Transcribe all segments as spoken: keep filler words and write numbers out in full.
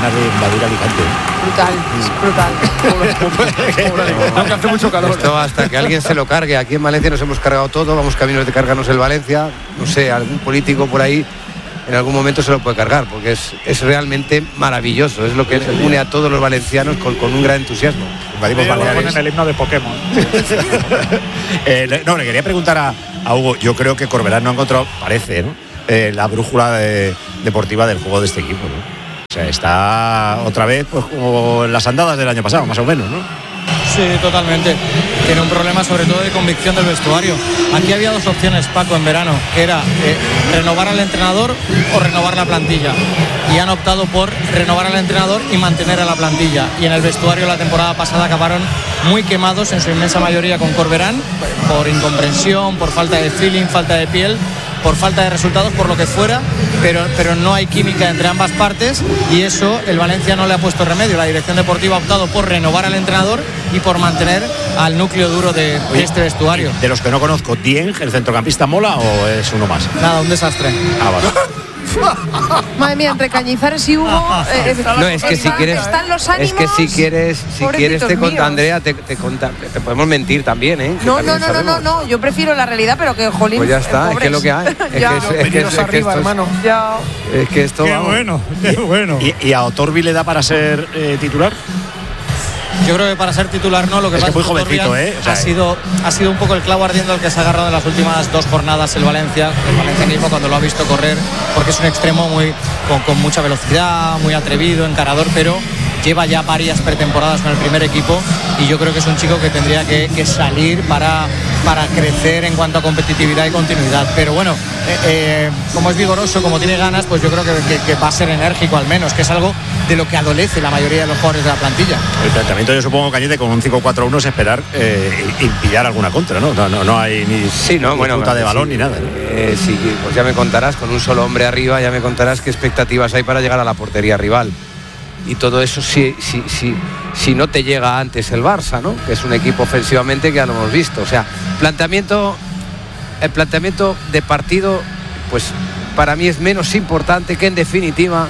ganas de invadir Alicante. Brutal, brutal. No, que hace mucho calor. Esto hasta que alguien se lo cargue. Aquí en Valencia nos hemos cargado todo, vamos caminos de cargarnos el Valencia. No sé, algún político por ahí en algún momento se lo puede cargar, porque es, es realmente maravilloso. Es lo que une a todos los valencianos con, con un gran entusiasmo. Invadimos Baleares. Ponen el himno de Pokémon. eh, le, no, le quería preguntar a, a Hugo. Yo creo que Corberán no ha encontrado, parece, ¿no? Eh, la brújula de, deportiva del juego de este equipo, ¿no? O sea, está otra vez pues como en las andadas del año pasado, más o menos, ¿no? Sí, totalmente. Tiene un problema sobre todo de convicción del vestuario. Aquí había dos opciones, Paco, en verano, que era eh, renovar al entrenador o renovar la plantilla. Y han optado por renovar al entrenador y mantener a la plantilla. Y en el vestuario la temporada pasada acabaron muy quemados, en su inmensa mayoría con Corberán, por incomprensión, por falta de feeling, falta de piel, por falta de resultados, por lo que fuera, pero, pero no hay química entre ambas partes, y eso el Valencia no le ha puesto remedio. La dirección deportiva ha optado por renovar al entrenador y por mantener al núcleo duro de, de este vestuario. De los que no conozco, ¿Dieng, el centrocampista, mola o es uno más? Nada, un desastre. Ah, vale. Madre mía, entre Cañizares y Hugo eh, no, es que si quieres, están los ánimos, es que si quieres, si quieres te conta Andrea, te, te, conta, te podemos mentir también, ¿eh? No, no, no, no, no, no, yo prefiero la realidad, pero que jolín. Pues ya está, eh, es que es lo que hay. Es ya. que es, es, que es, es que esto hermano. Es, ya. Es que esto. Qué vamos. bueno, qué bueno. ¿Y, y a Otorbi le da para ser eh, titular? Yo creo que para ser titular no, lo que es pasa que muy jovencito, ¿eh? O sea, ha sido ha sido un poco el clavo ardiendo al que se ha agarrado en las últimas dos jornadas el Valencia, el valencianismo, cuando lo ha visto correr, porque es un extremo muy con, con mucha velocidad, muy atrevido, encarador, pero lleva ya varias pretemporadas con el primer equipo, y yo creo que es un chico que tendría que, que salir para, para crecer en cuanto a competitividad y continuidad. Pero bueno, eh, eh, como es vigoroso, como tiene ganas, pues yo creo que, que, que va a ser enérgico al menos, que es algo de lo que adolece la mayoría de los jugadores de la plantilla. El planteamiento, yo supongo, Cañete, con un cinco cuatro uno es esperar eh, y, y pillar alguna contra, ¿no? No, no, no hay ni, sí, no, ni bueno, punta de balón sí, ni nada, ¿no? Eh, sí, pues ya me contarás, con un solo hombre arriba, ya me contarás qué expectativas hay para llegar a la portería rival. Y todo eso si, si, si, si no te llega antes el Barça, ¿no? Que es un equipo ofensivamente que ya lo hemos visto. O sea, planteamiento, el planteamiento de partido, pues para mí es menos importante que en definitiva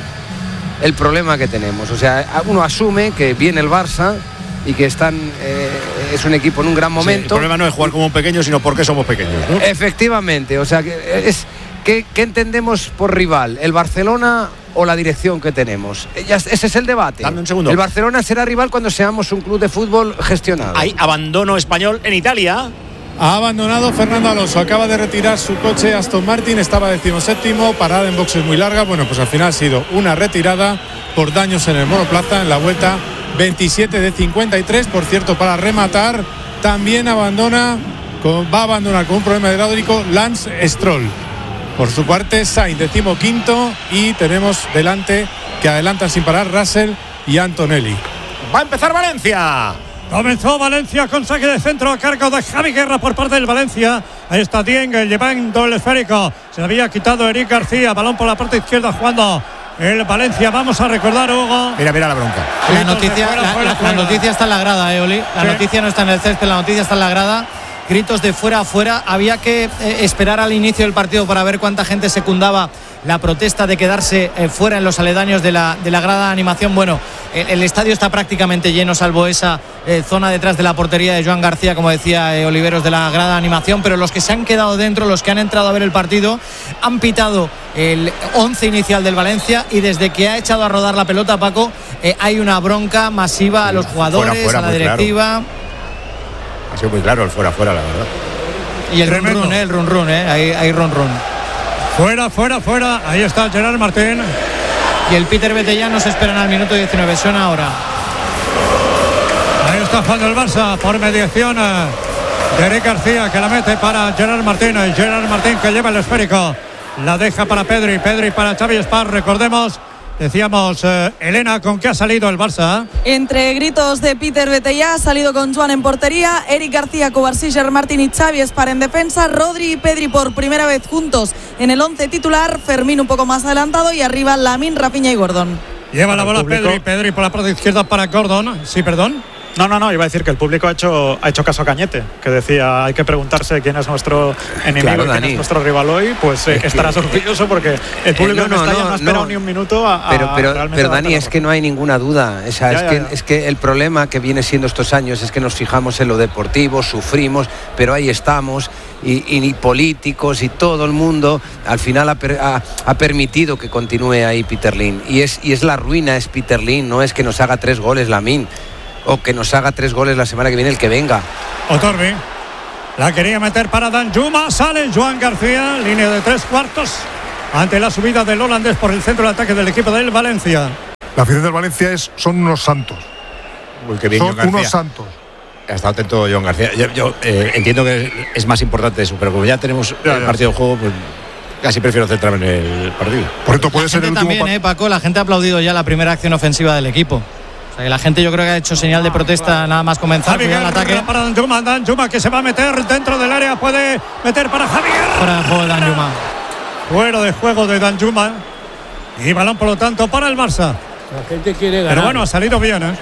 el problema que tenemos. O sea, uno asume que viene el Barça y que están eh, es un equipo en un gran momento. Sí, el problema no es jugar como un pequeño, sino porque somos pequeños, ¿no? Efectivamente, o sea, que es ¿qué, qué entendemos por rival? ¿El Barcelona o la dirección que tenemos? Ese es el debate. Dame un segundo. El Barcelona será rival cuando seamos un club de fútbol gestionado. Hay abandono español en Italia. Ha abandonado Fernando Alonso, acaba de retirar su coche Aston Martin, estaba decimoséptimo, parada en boxes muy larga. Bueno, pues al final ha sido una retirada por daños en el monoplaza en la vuelta veintisiete de cincuenta y tres. Por cierto, para rematar, también abandona, con, va a abandonar con un problema hidráulico Lance Stroll. Por su parte, Sainz, decimoquinto, y tenemos delante que adelantan sin parar Russell y Antonelli. Va a empezar Valencia. Comenzó Valencia con saque de centro a cargo de Javi Guerra por parte del Valencia. Ahí está Dieng llevando el esférico. Se había quitado Eric García. Balón por la parte izquierda jugando el Valencia. Vamos a recordar, Hugo. Mira, mira la bronca. La noticia, fuera, la, fuera, la, fuera. la noticia está en la grada, eh, Oli. La sí. noticia no está en el césped, la noticia está en la grada. Gritos de fuera a fuera. Había que eh, esperar al inicio del partido para ver cuánta gente secundaba la protesta de quedarse eh, fuera en los aledaños de la, de la grada de animación. Bueno, el, el estadio está prácticamente lleno, salvo esa eh, zona detrás de la portería de Joan García, como decía eh, Oliveros, de la grada de animación. Pero los que se han quedado dentro, los que han entrado a ver el partido, han pitado el once inicial del Valencia, y desde que ha echado a rodar la pelota, Paco, eh, hay una bronca masiva a los jugadores, fuera, fuera, a la directiva. Claro. Ha sido muy claro el fuera, fuera, la verdad. Y el run run, eh, el run run, eh, hay, hay run run. Fuera, fuera, fuera. Ahí está Gerard Martín. Y el Peter Betellán nos esperan al minuto diecinueve. Suena ahora. Ahí está jugando el Barça por mediación de Eric García, que la mete para Gerard Martín. Gerard Martín, que lleva el esférico. La deja para Pedri. Pedri para Xavi Espar. Recordemos, decíamos, eh, Elena, ¿con qué ha salido el Barça? Entre gritos de Peter Betellá ha salido con Joan en portería, Eric García, Covarsí, Gerard Martín y Xavi Espar en defensa, Rodri y Pedri por primera vez juntos en el once titular, Fermín un poco más adelantado y arriba Lamine, Rafinha y Gordon. Lleva la bola Pedri, Pedri por la parte izquierda para Gordon. Sí, perdón. No, no, no, iba a decir que el público ha hecho, ha hecho caso a Cañete, que decía, hay que preguntarse quién es nuestro enemigo Claro, y quién Dani. es nuestro rival hoy, pues eh, estarás orgulloso porque el público Eh, no, de Mestalla no, no, ha esperado no. ni un minuto a, a Pero, pero, realmente pero darte Dani, la es razón. que no hay ninguna duda. O sea, Ya, es, ya, que, ya. es que el problema que viene siendo estos años es que nos fijamos en lo deportivo, sufrimos, pero ahí estamos, y, y, y políticos y todo el mundo al final ha, per, ha, ha permitido que continúe ahí Peter Lim. Y es, y es la ruina, es Peter Lim, no es que nos haga tres goles Lamine, o que nos haga tres goles la semana que viene el que venga. Otorbi. La quería meter para Danjuma. Sale Joan García. Línea de tres cuartos. Ante la subida del holandés por el centro de ataque del equipo del Valencia. La afición del Valencia es, son unos santos. Uy, qué bien, Son Joan García. unos santos. Ha estado atento Joan García. Yo, yo, eh, entiendo que es más importante eso, pero como ya tenemos Ya, el ya. partido de juego, pues casi prefiero centrarme en el partido. Por esto puede ser el Gente último también, par- eh, Paco, la gente ha aplaudido ya la primera acción ofensiva del equipo. O sea, que la gente yo creo que ha hecho señal de protesta nada más comenzar Javi cuidado el Guerra ataque. para Danjuma. Danjuma que se va a meter dentro del área. Puede meter para Javier. Fuera de juego de Danjuma. Fuera de juego de Danjuma. Y balón, por lo tanto, para el Barça. La gente quiere ganar. Pero bueno, ha salido bien, ¿eh?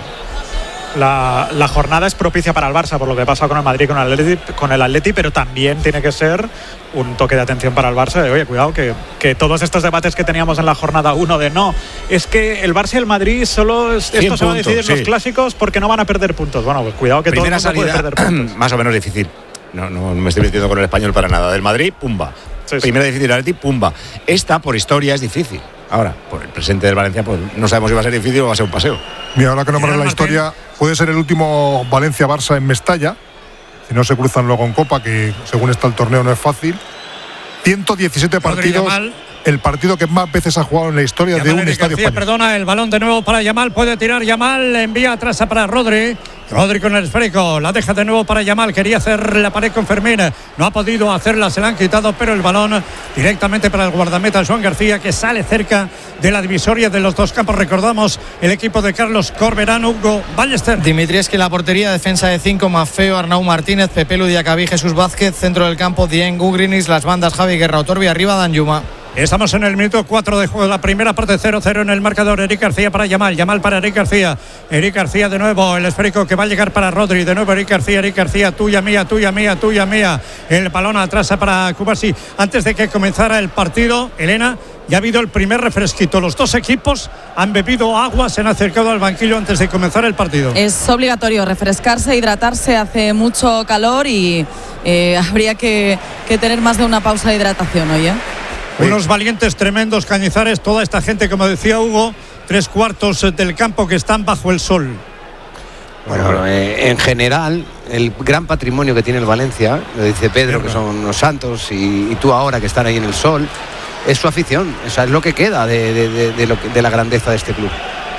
La, la jornada es propicia para el Barça por lo que pasa con el Madrid, con el Atleti, con el Atleti, pero también tiene que ser un toque de atención para el Barça de, oye, cuidado, que, que todos estos debates que teníamos en la jornada uno de no, es que el Barça y el Madrid solo es- esto se va a puntos, decidir en sí. los clásicos porque no van a perder puntos. Bueno, pues cuidado que Primera todo el mundo salida puede perder puntos. más o menos difícil. No, no me estoy metiendo con el español para nada. Del Madrid, pumba. Sí, sí. Primera difícil, Atleti, pumba. Esta, por historia, es difícil. Ahora, por el presente del Valencia, pues no sabemos si va a ser difícil o va a ser un paseo. Mira, ahora que nombras Gerard la Martín. historia, puede ser el último Valencia-Barça en Mestalla. Si no se cruzan luego en Copa, que según está el torneo no es fácil. ciento diecisiete Rodri partidos. Yamal. El partido que más veces ha jugado en la historia de Yamal, un Eric estadio García, español. perdona, el balón de nuevo para Yamal, puede tirar Yamal, envía atrás para Rodri. Rodri con el esférico, la deja de nuevo para Yamal, quería hacer la pared con Fermín, no ha podido hacerla, se la han quitado, pero el balón directamente para el guardameta Joan García, que sale cerca de la divisoria de los dos campos. Recordamos el equipo de Carlos Corberán, Hugo Ballester. Dimitrievski, la portería, defensa de cinco, Mafeo, Arnau Martínez, Pepe Ludiacabí, Jesús Vázquez, centro del campo, Dien Gugrinis, las bandas Javi Guerra, Otorbi, arriba Danjuma. Estamos en el minuto cuatro de juego, la primera parte cero cero en el marcador. Eric García para Yamal, Yamal para Eric García. Eric García de nuevo, el esférico que va a llegar para Rodri. De nuevo Eric García, Eric García, tuya mía, tuya mía, tuya mía. El balón atrás para Cubarsí. Antes de que comenzara el partido, Elena, ya ha habido el primer refresquito. Los dos equipos han bebido agua, se han acercado al banquillo antes de comenzar el partido. Es obligatorio refrescarse, hidratarse, hace mucho calor y eh, habría que, que tener más de una pausa de hidratación hoy, ¿eh? Unos valientes tremendos Cañizares, toda esta gente, como decía Hugo, tres cuartos del campo que están bajo el sol. Bueno, eh, en general, el gran patrimonio que tiene el Valencia, lo dice Pedro, que son los santos, y, y tú ahora que están ahí en el sol, es su afición. O sea, es lo que queda de, de, de, de, lo que, de la grandeza de este club.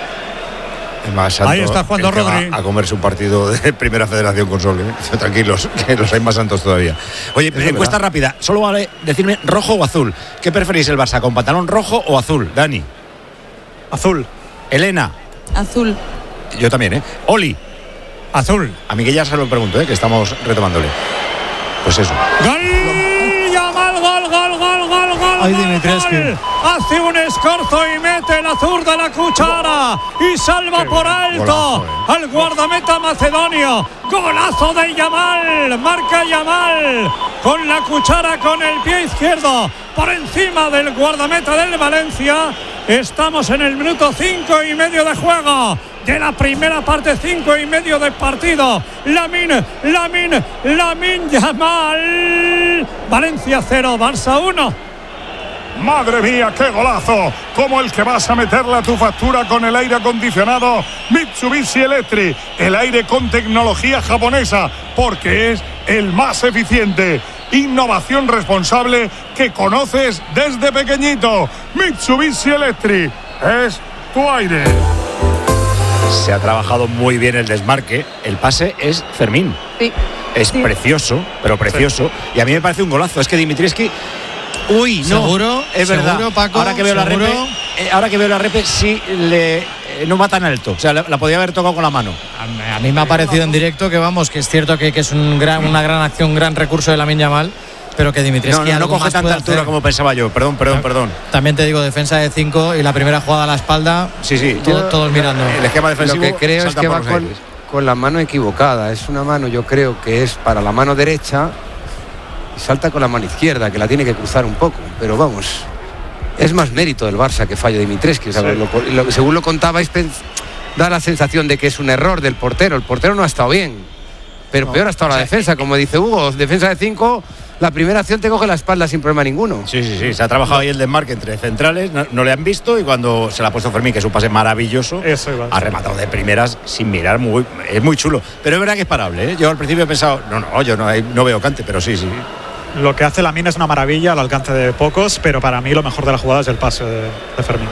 Es más santo Ahí está jugando el que va Rodri. a comerse un partido de Primera Federación con Sol, ¿eh? Tranquilos, que los hay más santos todavía. Oye, verdad. encuesta rápida. Solo vale decirme rojo o azul. ¿Qué preferís el Barça, con pantalón rojo o azul? Dani. Azul. Elena. Azul. Yo también, ¿eh? Oli. Azul. A Miguel ya se lo pregunto, ¿eh? Que estamos retomándole. Pues eso. ¡Gol! Yamal, gol, gol, gol, gol, gol. Ay, gol, Dimitrievski. gol. Hace un escorzo y mete la zurda la cuchara y salva por alto Golazo, eh. al guardameta macedonio. Golazo de Yamal, marca Yamal con la cuchara con el pie izquierdo por encima del guardameta del Valencia. Estamos en el minuto cinco y medio de juego de la primera parte, cinco y medio de partido. Lamine, Lamine, Lamine Yamal. Valencia cero, Barça uno. Madre mía, qué golazo, como el que vas a meterle a tu factura con el aire acondicionado Mitsubishi Electric, el aire con tecnología japonesa, porque es el más eficiente. Innovación responsable que conoces desde pequeñito. Mitsubishi Electric es tu aire. Se ha trabajado muy bien el desmarque. El pase es Fermín. Sí. Es Sí. precioso, pero precioso. Y a mí me parece un golazo. Es que Dimitrievski. Uy, no. ¿Seguro? Es verdad. ¿Seguro, Paco? Ahora que veo la ¿Seguro? repe, eh, ahora que veo la repe, sí le. eh, no va tan alto. O sea, la, la podía haber tocado con la mano. A, a mí me ha parecido en directo que vamos, que es cierto que, que es un gran, una gran acción, un gran recurso de Lamine Yamal, pero que No, Dimitrievski no, no algo coge más tanta puede altura hacer. como pensaba yo. Perdón, perdón, perdón. También te digo, defensa de cinco y la primera jugada a la espalda, Sí, sí. todo- yo- todos mirando. El esquema defensivo. Lo que creo es salta que por va los con, aires. con la mano equivocada. Es una mano, yo creo que es para la mano derecha y salta con la mano izquierda, que la tiene que cruzar un poco. Pero vamos, es más mérito del Barça que fallo de Dimitrescu. O sea, sí. lo, lo, según lo contabais, da la sensación de que es un error del portero. El portero no ha estado bien, pero no, peor ha estado la defensa, como dice Hugo. Defensa de cinco, la primera acción te coge la espalda sin problema ninguno. Sí, sí, sí. Se ha trabajado ahí el desmarque entre centrales, no, no le han visto, y cuando se la ha puesto Fermín, que es un pase maravilloso, Eso iba, ha rematado de primeras sin mirar, muy, es muy chulo. Pero es verdad que es parable, ¿eh? Yo al principio he pensado, no, no, yo no, no veo cante, pero sí, sí. Lo que hace Lamine es una maravilla al alcance de pocos, pero para mí lo mejor de la jugada es el pase de, de Fermín.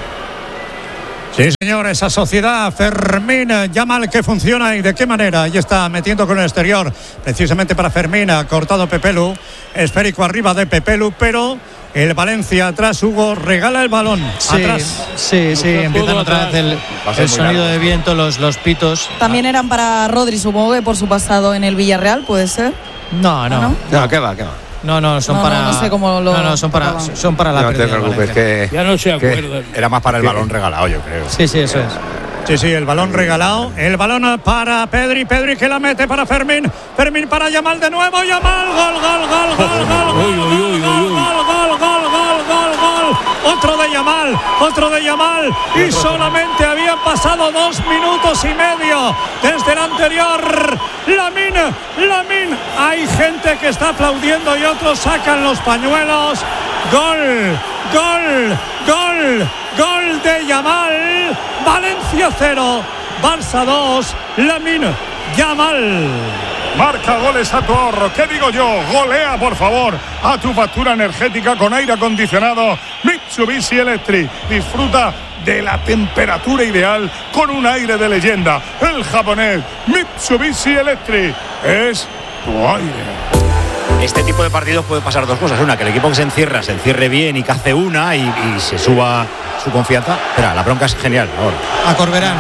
Sí, señor, esa sociedad Fermín Yamal que funciona y de qué manera. Y está metiendo con el exterior, precisamente para Fermín, ha cortado Pepelu, esférico arriba de Pepelu, pero el Valencia atrás, Hugo, regala el balón. Sí, atrás. sí, sí, empiezan otra vez el, el sonido largo. de viento, los, los pitos. También eran para Rodri, supongo que por su pasado en el Villarreal, ¿puede ser? No, no. No, no qué va, qué va. No, no, son no, para. No, no sé cómo lo. No, no, son para, son para la no pérdida. No te preocupes, que. Ya no se acuerdan. Era más para el balón regalado, yo creo. Sí, sí, eso es. Sí, sí, el balón regalado. El balón para Pedri. Pedri que la mete para Fermín. Fermín para Yamal de nuevo. Yamal. Gol, gol, gol, gol, gol, gol, gol, gol, gol, gol, gol, gol. Otro de Yamal. Otro de Yamal. Y solamente habían pasado dos minutos y medio desde el anterior. Lamine, Lamine. Hay gente que está aplaudiendo y otros sacan los pañuelos. Gol, gol, gol. Gol de Yamal. Valencia cero, Barça dos, Lamine Yamal. Marca goles a tu ahorro. ¿Qué digo yo? Golea, por favor, a tu factura energética con aire acondicionado Mitsubishi Electric. Disfruta de la temperatura ideal con un aire de leyenda. El japonés Mitsubishi Electric es tu aire. Este tipo de partidos puede pasar dos cosas. Una, que el equipo que se encierra se encierre bien y cace una y, y se suba su confianza. Espera, la bronca es genial ahora. A Corberán.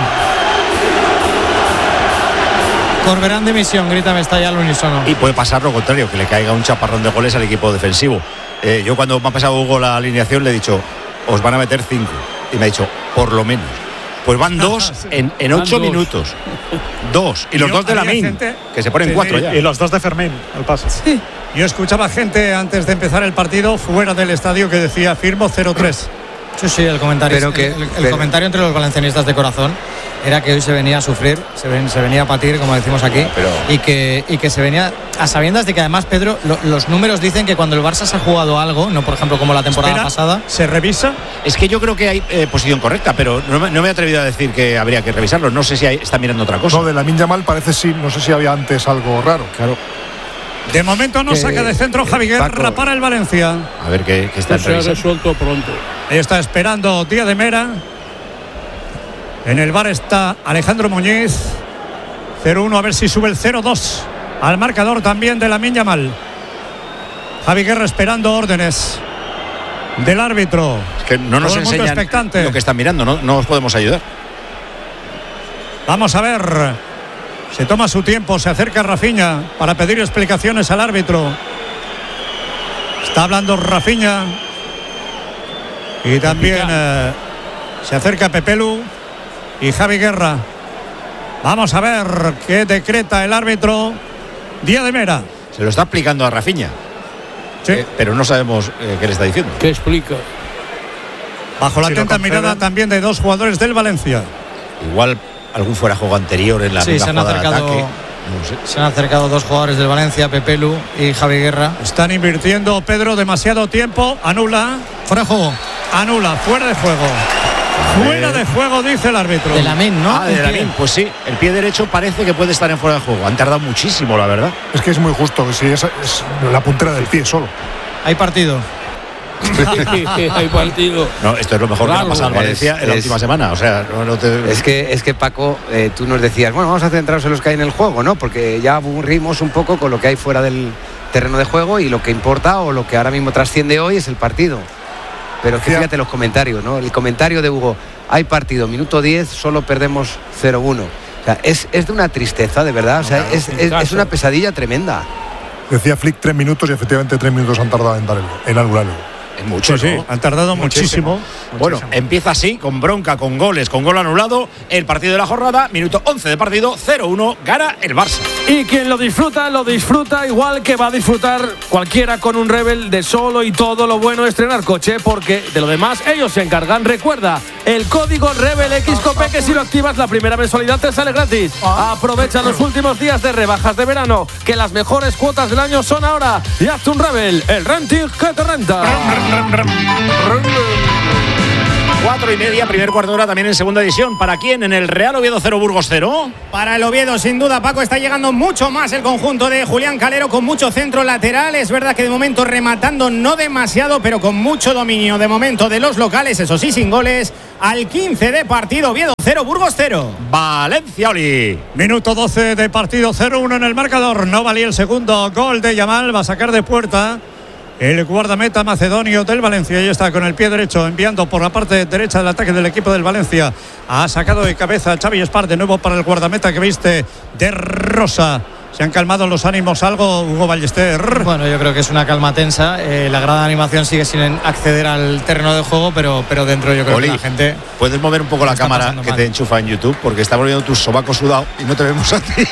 Corberán de misión, grita Mestalla al unísono. Y puede pasar lo contrario, que le caiga un chaparrón de goles al equipo defensivo. Eh, yo cuando me ha pasado Hugo la alineación le he dicho, os van a meter cinco. Y me ha dicho, por lo menos. Pues van dos sí. en, en ocho dos. minutos. Dos. Y los Yo, dos de Lamine, que se ponen sí, cuatro sí, ya. Y los dos de Fermín, el pase. Sí. Yo escuchaba gente antes de empezar el partido fuera del estadio que decía, firmo cero tres. Sí, sí, el comentario, pero que, el, el, el pero... comentario entre los valencianistas de corazón era que hoy se venía a sufrir, se, ven, se venía a patir, como decimos aquí, pero... y, que, y que se venía a sabiendas de que además, Pedro, lo, los números dicen que cuando el Barça se ha jugado algo, no por ejemplo como la temporada Espera, pasada. ¿Se revisa? Es que yo creo que hay eh, posición correcta, pero no me, no me he atrevido a decir que habría que revisarlo. No sé si hay, está mirando otra cosa. No, de Lamine Yamal parece sí, no sé si había antes algo raro. Claro. De momento no que, saca de centro Javi Guerra Paco, para el Valencia. A ver qué, qué está no se ha resuelto pronto. Está esperando Díaz de Mera. En el bar está Alejandro Muñiz. cero uno, a ver si sube el cero dos al marcador también de Lamine Yamal. Javi Guerra esperando órdenes del árbitro. Es que no nos enseñan expectante. Lo que están mirando, no, no os podemos ayudar. Vamos a ver. Se toma su tiempo, se acerca Rafinha para pedir explicaciones al árbitro. Está hablando Rafinha. Y también eh, se acerca Pepelu y Javi Guerra. Vamos a ver qué decreta el árbitro Díaz de Mera. Se lo está explicando a Rafinha. Sí. Eh, pero no sabemos eh, qué le está diciendo. ¿Qué explica? Bajo la si atenta mirada también de dos jugadores del Valencia. Igual algún fuera de juego anterior en la sí, se han acercado, de ataque. No sé. Se han acercado dos jugadores del Valencia, Pepelu y Javi Guerra. Están invirtiendo, Pedro, demasiado tiempo. Anula. Fuera de juego. Anula, fuera de juego. Fuera de juego, dice el árbitro. De Lamine, ¿no? Ah, de Lamine, pues sí. El pie derecho parece que puede estar en fuera de juego. Han tardado muchísimo, la verdad. Es que es muy justo, que si es, es la puntera del pie solo. Hay partido. Hay partido. No, esto es lo mejor claro, que le ha pasado al Valencia es, en la es, última semana. O sea, no, no te... es que es que Paco, eh, tú nos decías, bueno, vamos a centrarnos en los que hay en el juego, ¿no? Porque ya aburrimos un poco con lo que hay fuera del terreno de juego y lo que importa o lo que ahora mismo trasciende hoy es el partido. Pero que fíjate los comentarios, ¿no? El comentario de Hugo, hay partido, minuto diez, solo perdemos cero uno. O sea, es, es de una tristeza, de verdad. O sea, no, es, es, es una pesadilla tremenda. Decía Flick tres minutos y efectivamente tres minutos han tardado en dar el, en anularlo. Es mucho, Sí, ¿no? sí, han tardado muchísimo. Muchísimo. Bueno, Muchísimo. empieza así, con bronca, con goles, con gol anulado. El partido de la jornada, minuto once de partido, cero uno, gana el Barça. Y quien lo disfruta, lo disfruta igual que va a disfrutar cualquiera con un Rebel de solo y todo lo bueno es estrenar coche, porque de lo demás ellos se encargan. Recuerda, el código Rebel X Cope, que si lo activas la primera mensualidad te sale gratis. Aprovecha los últimos días de rebajas de verano, que las mejores cuotas del año son ahora. Y hazte un Rebel, el renting que te renta. Cuatro y media, primer cuarto de hora también en segunda división. ¿Para quién? En el Real Oviedo cero, Burgos cero. Para el Oviedo, sin duda, Paco, está llegando mucho más el conjunto de Julián Calero, con mucho centro lateral. Es verdad que de momento rematando no demasiado, pero con mucho dominio de momento de los locales, eso sí, sin goles. Al quince de partido, Oviedo cero, Burgos cero. Valencia, Oli. Minuto doce de partido, cero uno en el marcador. No valía el segundo gol de Yamal, va a sacar de puerta el guardameta macedonio del Valencia. Y está con el pie derecho enviando por la parte derecha del ataque del equipo del Valencia. Ha sacado de cabeza Xavi Espar de nuevo para el guardameta que viste de rosa. ¿Se han calmado los ánimos algo, Hugo Ballester? Bueno, yo creo que es una calma tensa. Eh, la grada de animación sigue sin acceder al terreno de juego, pero, pero dentro yo creo Oli, que la gente... ¿puedes mover un poco la está cámara pasando que mal. te enchufa en YouTube? Porque está volviendo tus sobacos sudados y no te vemos a ti.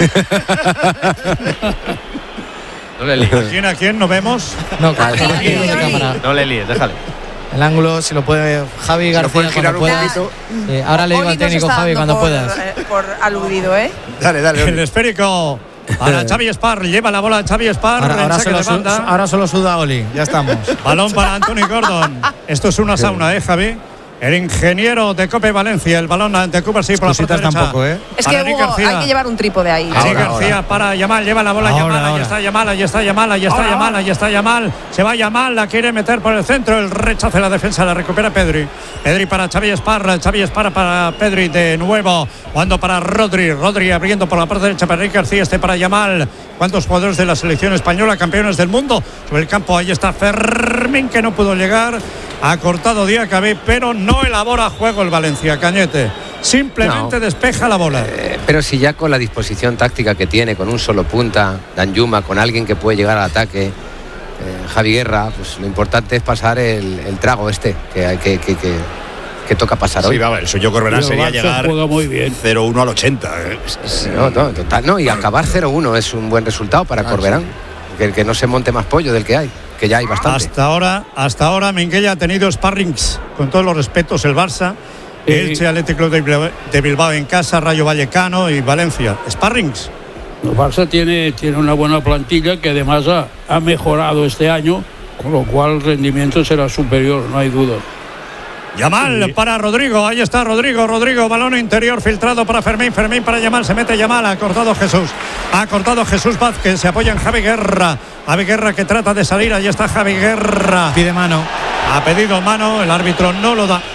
No le líes. ¿A quién, a quién no vemos? No, claro, de cámara. No le líes, déjale. El ángulo, si lo puede Javi Si lo García puedes girar cuando un pueda. poquito. Sí, ahora le digo Oli al nos técnico está Javi dando cuando por, puedas. eh, por aludido, ¿eh? Dale, dale, El Oli. esférico para Xavi Espar. Lleva la bola Xavi Espar. Ahora, en ahora saque solo, de su- banda. ahora solo suda Oli, ya estamos. Balón para Anthony Gordon. Esto es una sauna, ¿eh, Javi? El ingeniero de Cope Valencia. El balón ante Cooper, sí, por la parte Cositas derecha. tampoco, ¿eh? Es Para que Eric Hugo, García. hay que llevar un trípode ahí. Sí, Ahora, García ahora. para Yamal, lleva la bola Ahora, Yamal, ahí ahora. está Yamal, ahí está Yamal, ahí está Ahora, Yamal, ahora. ahí está Yamal, se va Yamal, la quiere meter por el centro, el rechazo de la defensa, la recupera Pedri. Pedri para Xavi Espar, Xavi Espar para Pedri de nuevo, cuando para Rodri, Rodri abriendo por la parte derecha para Eric García, este para Yamal. ¿Cuántos jugadores de la selección española, campeones del mundo? Sobre el campo, ahí está Fermín, que no pudo llegar. Ha cortado Diacabí, pero no elabora juego el Valencia, Cañete. Simplemente No. despeja la bola. Eh, pero si ya con la disposición táctica que tiene, con un solo punta, Danjuma, con alguien que puede llegar al ataque, eh, Javi Guerra, pues lo importante es pasar el, el trago este que, que, que, que, que toca pasar Sí, hoy. va, el sueño Corberán Y el sería Barça llegar juega muy bien. cero uno al ochenta. ¿eh? No, no, total, no, y acabar cero uno es un buen resultado para Corberán. Que, que no se monte más pollo del que hay, que ya hay bastante. Hasta ahora, hasta ahora Minguella ha tenido sparrings, con todos los respetos, el Barça, Sí. Elche, Atlético de Bilbao, de Bilbao en casa, Rayo Vallecano y Valencia. Sparrings. El Barça tiene, tiene una buena plantilla que además ha, ha mejorado este año, con lo cual el rendimiento será superior, no hay duda. Yamal Sí. para Rodrigo, ahí está Rodrigo, Rodrigo, balón interior filtrado para Fermín, Fermín para Yamal, se mete Yamal, ha cortado Jesús, ha cortado Jesús Vázquez, se apoya en Javi Guerra, Javi Guerra que trata de salir, ahí está Javi Guerra, Pide mano. ha pedido mano, el árbitro no lo da.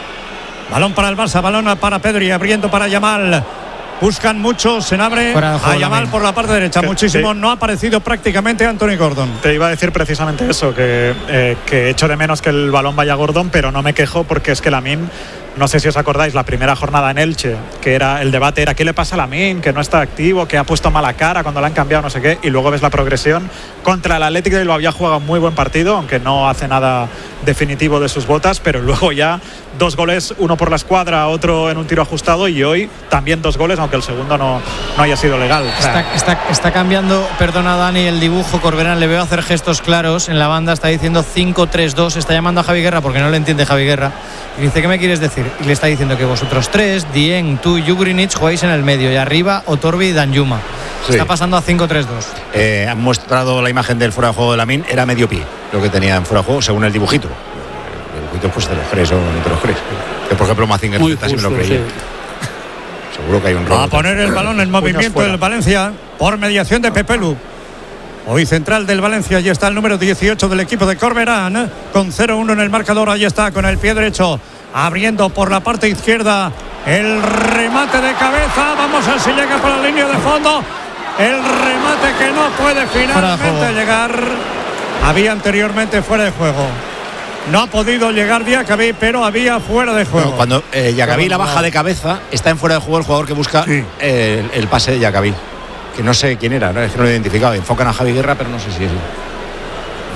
Balón para el Barça, balón para Pedri, abriendo para Yamal. Buscan mucho, se abre Fuera de juego a Yamal Lamine. por la parte derecha, Que- muchísimo, sí. no ha aparecido prácticamente Anthony Gordon. Te iba a decir precisamente eso, que, eh, que echo de menos que el balón vaya a Gordon, pero no me quejo porque es que Lamine, no sé si os acordáis, la primera jornada en Elche, que era el debate era ¿qué le pasa a Lamine? Que no está activo, que ha puesto mala cara cuando le han cambiado, no sé qué, y luego ves la progresión. Contra el Atlético de Bilbao había jugado un muy buen partido, aunque no hace nada definitivo de sus botas, pero luego ya dos goles, uno por la escuadra, otro en un tiro ajustado, y hoy también dos goles, aunque el segundo no, no haya sido legal. O sea, Está, está, está cambiando, perdona Dani, el dibujo. Corberán le veo hacer gestos claros en la banda, está diciendo cinco tres dos, está llamando a Javi Guerra porque no le entiende Javi Guerra. Y dice, ¿qué me quieres decir? Y le está diciendo que vosotros tres, Dien, tú y Jugrinic jugáis en el medio y arriba Otorbi y Danjuma. Sí. Está pasando a cinco tres dos. Eh, han mostrado la imagen del fuera de juego de Lamine, era medio pie lo que tenía en fuera de juego, según el dibujito. El dibujito, pues te lo crees o no te lo crees. Que por ejemplo, Mazinger Muy Z sí me lo justo, creía. sí. Seguro que hay un Va a robot. poner el balón en movimiento fuera. el Valencia por mediación de Pepelu. Hoy central del Valencia, allí está el número dieciocho del equipo de Corberán, con cero uno en el marcador, ahí está con el pie derecho, abriendo por la parte izquierda, el remate de cabeza, vamos a ver si llega por la línea de fondo, el remate que no puede finalmente llegar, había anteriormente fuera de juego. No ha podido llegar Diacabí, pero había fuera de juego. Bueno, cuando eh, Yacabí la baja de cabeza, está en fuera de juego el jugador que busca Sí. eh, el, el pase de Yacabí. Que no sé quién era, no, es que no lo he identificado. Enfocan a Javi Guerra, pero no sé si es.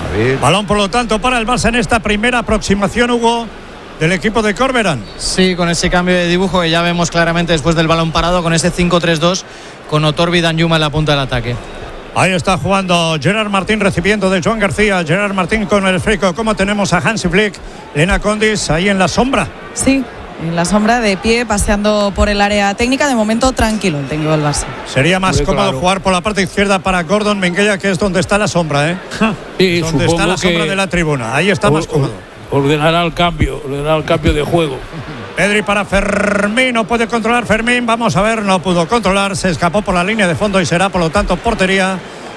Balón, por lo tanto, para el Barça en esta primera aproximación, Hugo, del equipo de Corberán. Sí, con ese cambio de dibujo que ya vemos claramente después del balón parado, con ese cinco tres dos, con Otorbi y Danjuma en la punta del ataque. Ahí está jugando Gerard Martín, recibiendo de Joan García. Gerard Martín con el esférico. Como tenemos a Hansi Flick, Lena Condis ahí en la sombra. Sí, en la sombra, de pie, paseando por el área técnica. De momento tranquilo el técnico del Barça. Sería más Muy cómodo claro. jugar por la parte izquierda para Gordon Menguella, que es donde está la sombra, ¿eh? Sí, donde está la sombra que de la tribuna. Ahí está or- más cómodo. Ordenará el cambio, ordenará el cambio de juego. Pedri para Fermín, no puede controlar Fermín. Vamos a ver, no pudo controlar. Se escapó por la línea de fondo y será, por lo tanto, portería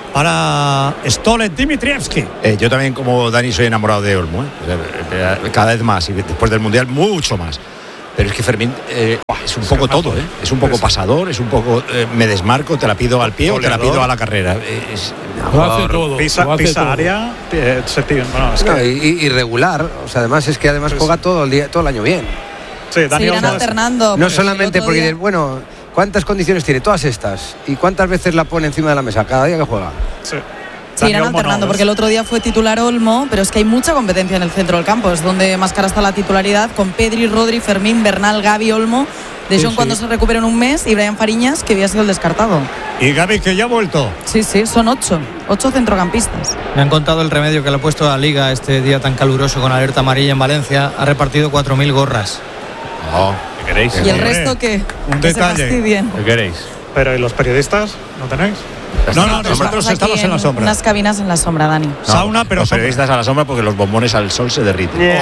para Stole Dimitrievski. Eh, yo también, como Dani, soy enamorado de Olmo, ¿eh? O sea, eh, cada vez más, y después del Mundial mucho más. Pero es que Fermín eh, es un poco todo, ¿eh? Es un poco pasador, es un poco eh, me desmarco, te la pido al pie o te la pido a la carrera. Eh, Es, Lo hace todo. Pisa, lo hace pisa todo. área, eh, se tira. Bueno, es No, que, y- y- irregular, o sea, además es que además juega todo el día, todo el año bien. sí, Dani Se irán Olmo es- alternando. No porque solamente el otro porque día- dices, bueno, ¿cuántas condiciones tiene? Todas estas. ¿Y cuántas veces la pone encima de la mesa? Cada día que juega. sí. Se Dani irán Olmo alternando no, porque el otro día fue titular Olmo, pero es que hay mucha competencia en el centro del campo. Es donde más cara está la titularidad, con Pedri, Rodri, Fermín, Bernal, Gavi, Olmo. De Jong sí. cuando se recupera en un mes y Brian Fariñas, que había sido el descartado. Y Gavi, que ya ha vuelto. Sí, sí, son ocho. Ocho centrocampistas. Me han contado el remedio que le ha puesto a la Liga este día tan caluroso con alerta amarilla en Valencia. Ha repartido cuatro mil gorras. Oh, ¿Qué queréis? Y el Hombre, resto que, un que se detalle. fastidien. ¿Qué queréis? Pero ¿y los periodistas? ¿No tenéis? No, no, Estamos nosotros aquí estamos en la sombra. Unas cabinas en la sombra, Dani. No, Sauna, pero los sombra. periodistas a la sombra porque los bombones al sol se derriten.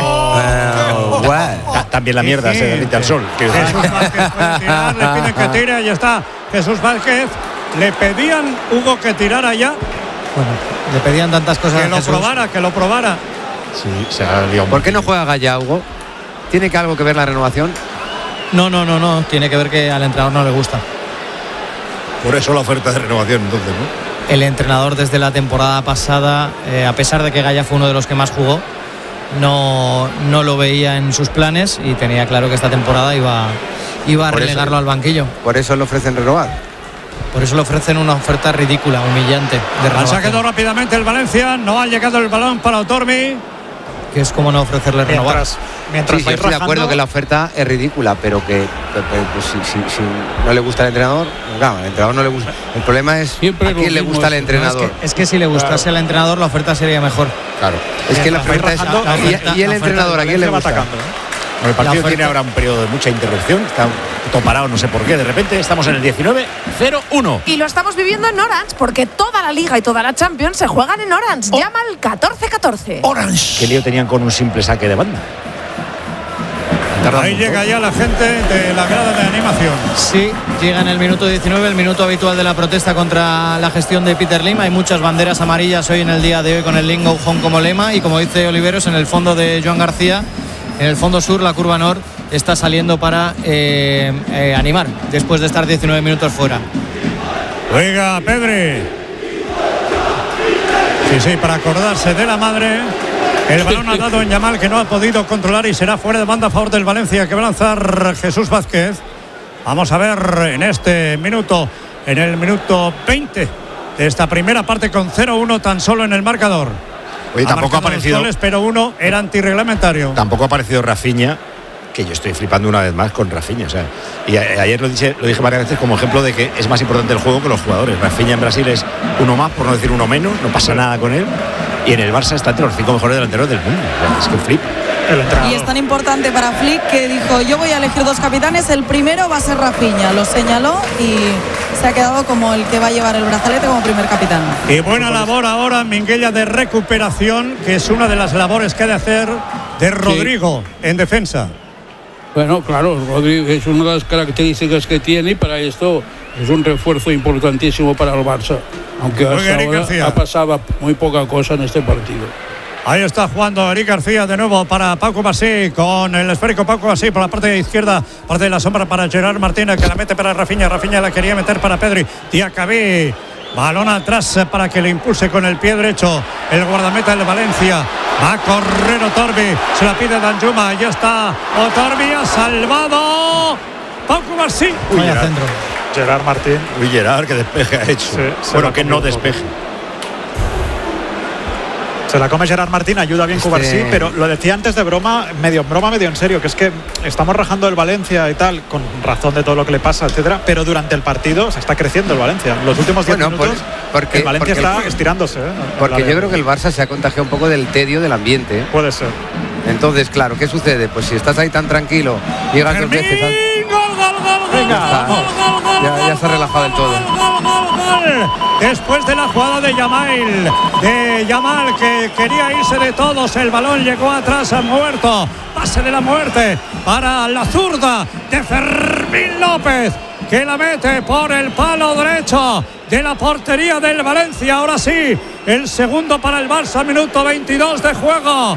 Oh, guau. Ta- También la mierda se derrite al sol. quiero decir. Jesús Vázquez puede tirar, le piden que tire, ahí está Jesús Vázquez. Le pedían, Hugo, que tirara ya, Bueno, le pedían tantas cosas que a lo Jesús. probara, que lo probara. Sí, se ha liado ¿Por qué no mucho. juega Gaya, Hugo? ¿Tiene que algo que ver la renovación? No, no, no, no. Tiene que ver que al entrenador no le gusta. Por eso la oferta de renovación, entonces, ¿no? El entrenador desde la temporada pasada, eh, a pesar de que Gaya fue uno de los que más jugó, no, no lo veía en sus planes y tenía claro que esta temporada iba, iba a Por eso- relegarlo al banquillo. Por eso le ofrecen renovar. Por eso le ofrecen una oferta ridícula, humillante, de Han renovación, sacado rápidamente el Valencia, no ha llegado el balón para Otormi. que es como no ofrecerle renovar. Mientras, mientras Sí, sí, yo vais estoy de acuerdo rajando, que la oferta es ridícula, pero que pero, pero, pues, si, si- si no le gusta al entrenador, claro, al entrenador no le gusta. El problema es Siempre a lo quién le mismo gusta al eso, No, es, entrenador. que, es que si le gustase al entrenador, la oferta sería mejor. Claro. Es que la mientras vais oferta es. rajando, la y- oferta- y, el la oferta entrenador, ¿a quién le se va gusta? atacando, ¿eh? Bueno, el partido La oferta- tiene ahora un periodo de mucha interrupción. Está todo parado, no sé por qué. De repente estamos en el diecinueve cero uno. Y lo estamos viviendo en Orange, porque toda la Liga y toda la Champions se juegan en Orange. Llama al catorce catorce. ¿Qué lío tenían con un simple saque de banda? Ahí llega ya la gente de la grada de animación. Sí, llega en el minuto diecinueve, el minuto habitual de la protesta contra la gestión de Peter Lim. Hay muchas banderas amarillas hoy en el día de hoy con el Link Go Home como lema y como dice Oliveros, en el fondo de Joan García, en el fondo sur, la curva norte está saliendo para eh, eh, animar después de estar diecinueve minutos fuera. Oiga, Pedri. Sí, sí, para acordarse de la madre. El balón ha dado en Yamal, que no ha podido controlar y será fuera de banda a favor del Valencia, que va a lanzar Jesús Vázquez. Vamos a ver en este minuto, en el minuto veinte de esta primera parte, con cero uno tan solo en el marcador. Oye, tampoco ha marcado dos aparecido. goles, pero uno era antirreglamentario. Tampoco ha aparecido Rafinha, que yo estoy flipando una vez más con Rafinha. O sea, y a- ayer lo dije, lo dije varias veces como ejemplo de que es más importante el juego que los jugadores. Rafinha en Brasil es uno más, por no decir uno menos, no pasa nada con él. Y en el Barça está entre los cinco mejores delanteros del mundo. O sea, es que flip. El entrenador. Y es tan importante para Flick que dijo, yo voy a elegir dos capitanes, el primero va a ser Rafinha, lo señaló y se ha quedado como el que va a llevar el brazalete como primer capitán. Y buena labor ahora, Minguella, de recuperación, que es una de las labores que ha de hacer de Rodrigo en defensa. Bueno, claro, Rodrigo es una de las características que tiene y para esto es un refuerzo importantísimo para el Barça. Aunque Muy hasta bien, Eric ahora García. ha pasado muy poca cosa en este partido. Ahí está jugando Eric García de nuevo para Paco Basí, con el esférico Paco Basí por la parte izquierda, parte de la sombra para Gerard Martínez, que la mete para Rafinha. Rafinha la quería meter para Pedri. Diacabí, balón atrás para que le impulse con el pie derecho el guardameta del Valencia. Va a correr Otorbi, se la pide Danjuma, ya está Otorbi, ha salvado Paco Basí. Uy, Vaya Gerard. centro. Gerard Martín. Uy, Gerard, que despeje ha hecho. Sí, se bueno, va que con no el despeje. Se la come Gerard Martín, ayuda bien Este- Cubarsí, pero lo decía antes de broma, medio en broma, medio en serio, que es que estamos rajando el Valencia y tal, con razón de todo lo que le pasa, etcétera, pero durante el partido se está creciendo el Valencia. Los últimos diez Bueno, minutos por- porque- el Valencia porque el- está estirándose. ¿eh? Porque La de- yo creo que el Barça se ha contagiado un poco del tedio del ambiente. ¿eh? Puede ser. Entonces, claro, ¿qué sucede? Pues si estás ahí tan tranquilo, llegas dos veces al... Venga, vamos. Ya, ya se ha relajado del todo. Después de la jugada de Yamal, de Yamal que quería irse de todos, el balón llegó atrás, ha muerto, pase de la muerte para la zurda de Fermín López, que la mete por el palo derecho de la portería del Valencia. Ahora sí, el segundo para el Barça, minuto veintidós de juego.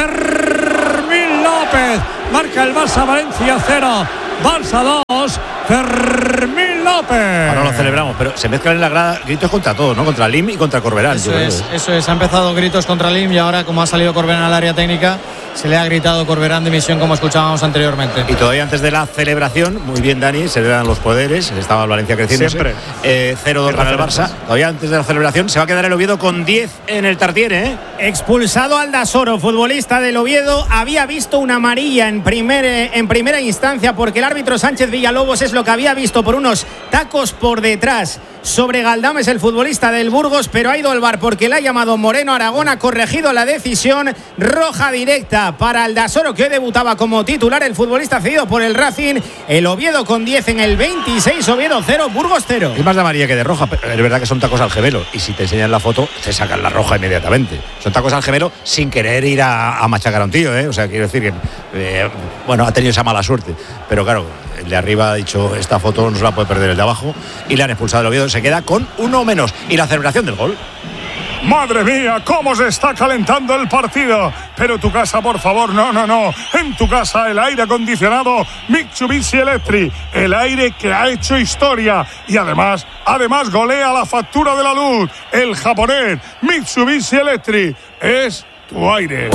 Fermín López marca el Barça, Valencia cero, Barça dos, Fermín López. Ahora lo celebramos, pero se mezclan en la grada gritos contra todos, ¿no? Contra Lim y contra Corberán. Eso es, eso es. Ha empezado gritos contra Lim y ahora, como ha salido Corberán al área técnica, se le ha gritado Corberán dimisión, como escuchábamos anteriormente. Y todavía antes de la celebración, muy bien Dani, se le dan los poderes, estaba el Valencia creciendo. Siempre. Eh, cero dos para el Barça. Todavía antes de la celebración se va a quedar el Oviedo con diez en el Tartiere, ¿eh? Expulsado Aldasoro, futbolista del Oviedo, había visto una amarilla en, primer, en primera instancia porque el árbitro Sánchez Villalobos es lo que había visto por unos tacos por detrás sobre Galdames, el futbolista del Burgos, pero ha ido al V A R porque le ha llamado Moreno Aragón, ha corregido la decisión, roja directa para Aldasoro, que hoy debutaba como titular, el futbolista cedido por el Racing. El Oviedo con diez en el veintiséis, Oviedo cero, Burgos cero. Es más de amarilla que de roja, pero es verdad que son tacos al gemelo. Y si te enseñan la foto, te sacan la roja inmediatamente. Son tacos al gemelo sin querer ir a, a machacar a un tío, ¿eh? O sea, quiero decir que, eh, bueno, ha tenido esa mala suerte. Pero claro, el de arriba ha dicho, esta foto no se la puede perder el de abajo. Y le han expulsado el Oviedo, se queda con uno menos. Y la celebración del gol. Madre mía, cómo se está calentando el partido. Pero tu casa, por favor, no, no, no. En tu casa el aire acondicionado Mitsubishi Electric. El aire que ha hecho historia. Y además, además golea la factura de la luz. El japonés Mitsubishi Electric es tu aire.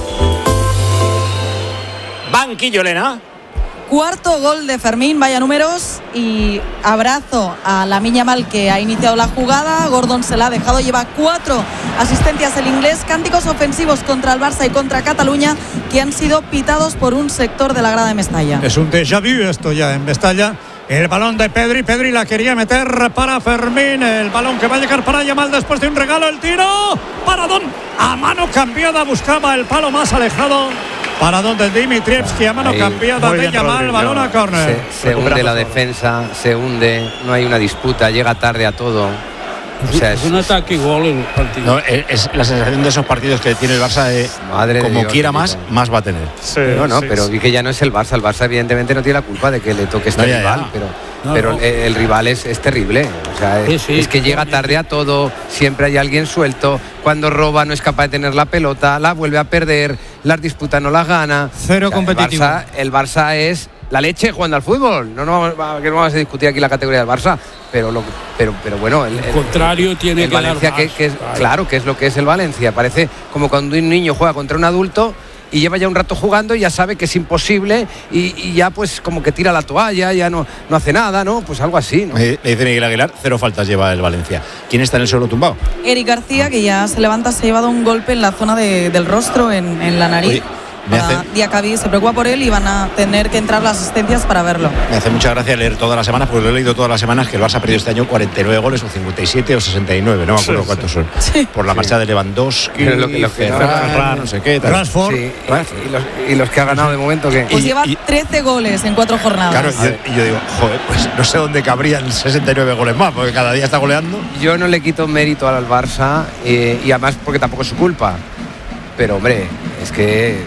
Banquillo, Elena. Cuarto gol de Fermín, vaya números, y abrazo a Lamine Yamal, que ha iniciado la jugada. Gordon se la ha dejado, lleva cuatro asistencias el inglés. Cánticos ofensivos contra el Barça y contra Cataluña que han sido pitados por un sector de la grada de Mestalla. Es un déjà vu esto ya en Mestalla. El balón de Pedri, Pedri la quería meter para Fermín, el balón que va a llegar para Yamal después de un regalo, el tiro, paradón, a mano cambiada, buscaba el palo más alejado, paradón de Dimitrievski, a mano Ahí. cambiada Muy de bien, Yamal, Rodri, balón a córner. Se, se hunde la defensa, se hunde, no hay una disputa, llega tarde a todo. O sea, es un ataque igual el partido. No, es, es la sensación de esos partidos que tiene el Barça de Madre de como Dios, quiera bendito. más, más va a tener. Sí, no, no, sí, pero sí. vi que ya no es el Barça. El Barça evidentemente no tiene la culpa de que le toque este No, ya, rival, ya. pero, No, pero no. El, el rival es, es terrible. O sea, Sí, es, sí. es que llega tarde a todo, siempre hay alguien suelto, cuando roba no es capaz de tener la pelota, la vuelve a perder, las disputas no las gana. Cero O sea, competitivo. El Barça, el Barça es la leche jugando al fútbol. No, no, va- que no vamos a discutir aquí la categoría del Barça, pero lo, pero, pero bueno, el, Al contrario, tiene el que Valencia, dar que, más, que es, claro. claro, que es lo que es el Valencia. Parece como cuando un niño juega contra un adulto y lleva ya un rato jugando y ya sabe que es imposible y, y ya pues como que tira la toalla, ya no, no hace nada, ¿no? Pues algo así, ¿no? Me me dice Miguel Aguilar, cero faltas lleva el Valencia. ¿Quién está en el suelo tumbado? Eric García, que ya se levanta, se ha llevado un golpe en la zona de- del rostro, en, en la nariz. Oye, me Para hace- Diacabí se preocupa por él y van a tener que entrar las asistencias para verlo. Me hace mucha gracia leer todas las semanas, porque lo he leído todas las semanas, que el Barça ha perdido este año cuarenta y nueve goles, o cincuenta y siete o sesenta y nueve, no me acuerdo Sí, cuántos sí. son. Por la marcha de Lewandowski, Pero lo que- lo que- Ferran, no sé qué. tal. Rashford. Sí, y, y los, y los que ha ganado de momento que Pues Y- lleva y- trece goles en cuatro jornadas. Claro, y yo, y yo digo, joder, pues no sé dónde cabrían sesenta y nueve goles más, porque cada día está goleando. yo no le quito mérito al Barça eh, y además porque tampoco es su culpa. Pero hombre, es que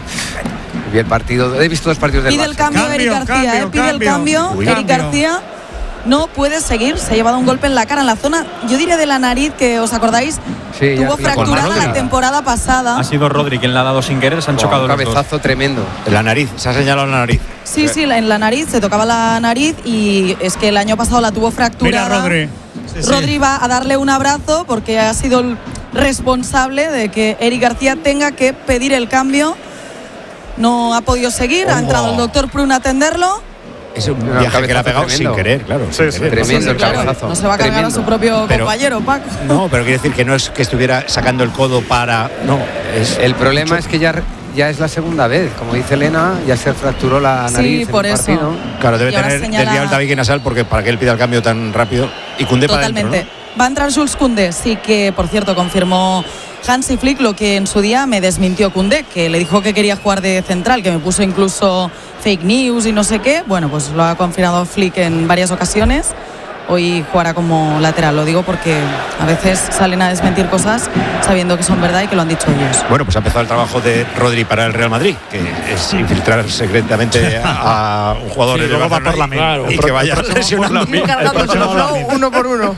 vi el partido, he visto dos partidos del Pide Barça. el cambio, Cambio, Eric García, cambio, eh, pide cambio. el cambio. Uy. Eric Cambio. García no puede seguir, se ha llevado un golpe en la cara, en la zona, yo diría de la nariz, que os acordáis, Sí, ya, tuvo sí, con fracturada mano la de- temporada pasada. Ha sido Rodri quien le ha dado sin querer, se han Buah, chocado un los dos. cabezazo tremendo. En la nariz, se ha señalado la nariz. Sí, sí, la- en la nariz, se tocaba la nariz y es que el año pasado la tuvo Mira fracturada. Rodri. Sí, sí. Rodri va a darle un abrazo porque ha sido el responsable de que Eric García tenga que pedir el cambio. No ha podido seguir, ha Oh. entrado el doctor Prun a atenderlo. Es un No, viaje que le ha pegado tremendo. sin querer, claro. Sí, sin sí, querer. Tremendo el Claro, cabezazo. no se va a cargar Tremendo. a su propio Pero- compañero, Paco. No, pero quiere decir que no es que estuviera sacando el codo para. No, es. El problema es que ya, ya es la segunda vez. Como dice Elena, ya se fracturó la Sí, nariz por en un eso. partido. Claro, debe Y ahora tener señala- desviado el tabique nasal porque para que él pida el cambio tan rápido. Y Koundé para adentro, Totalmente. ¿no? Va a entrar Jules Koundé, sí que, por cierto, confirmó Hansi Flick lo que en su día me desmintió Koundé, que le dijo que quería jugar de central, que me puso incluso fake news y no sé qué. Bueno, pues lo ha confirmado Flick en varias ocasiones. Hoy jugará como lateral, lo digo porque a veces salen a desmentir cosas sabiendo que son verdad y que lo han dicho ellos. Bueno, pues ha empezado el trabajo de Rodri para el Real Madrid, que es infiltrar secretamente a, a un jugador Sí, del luego va Barcelona por la y- mil. Claro, y el que vaya próximo lesionando. por la mil. Cargándoselo uno por uno.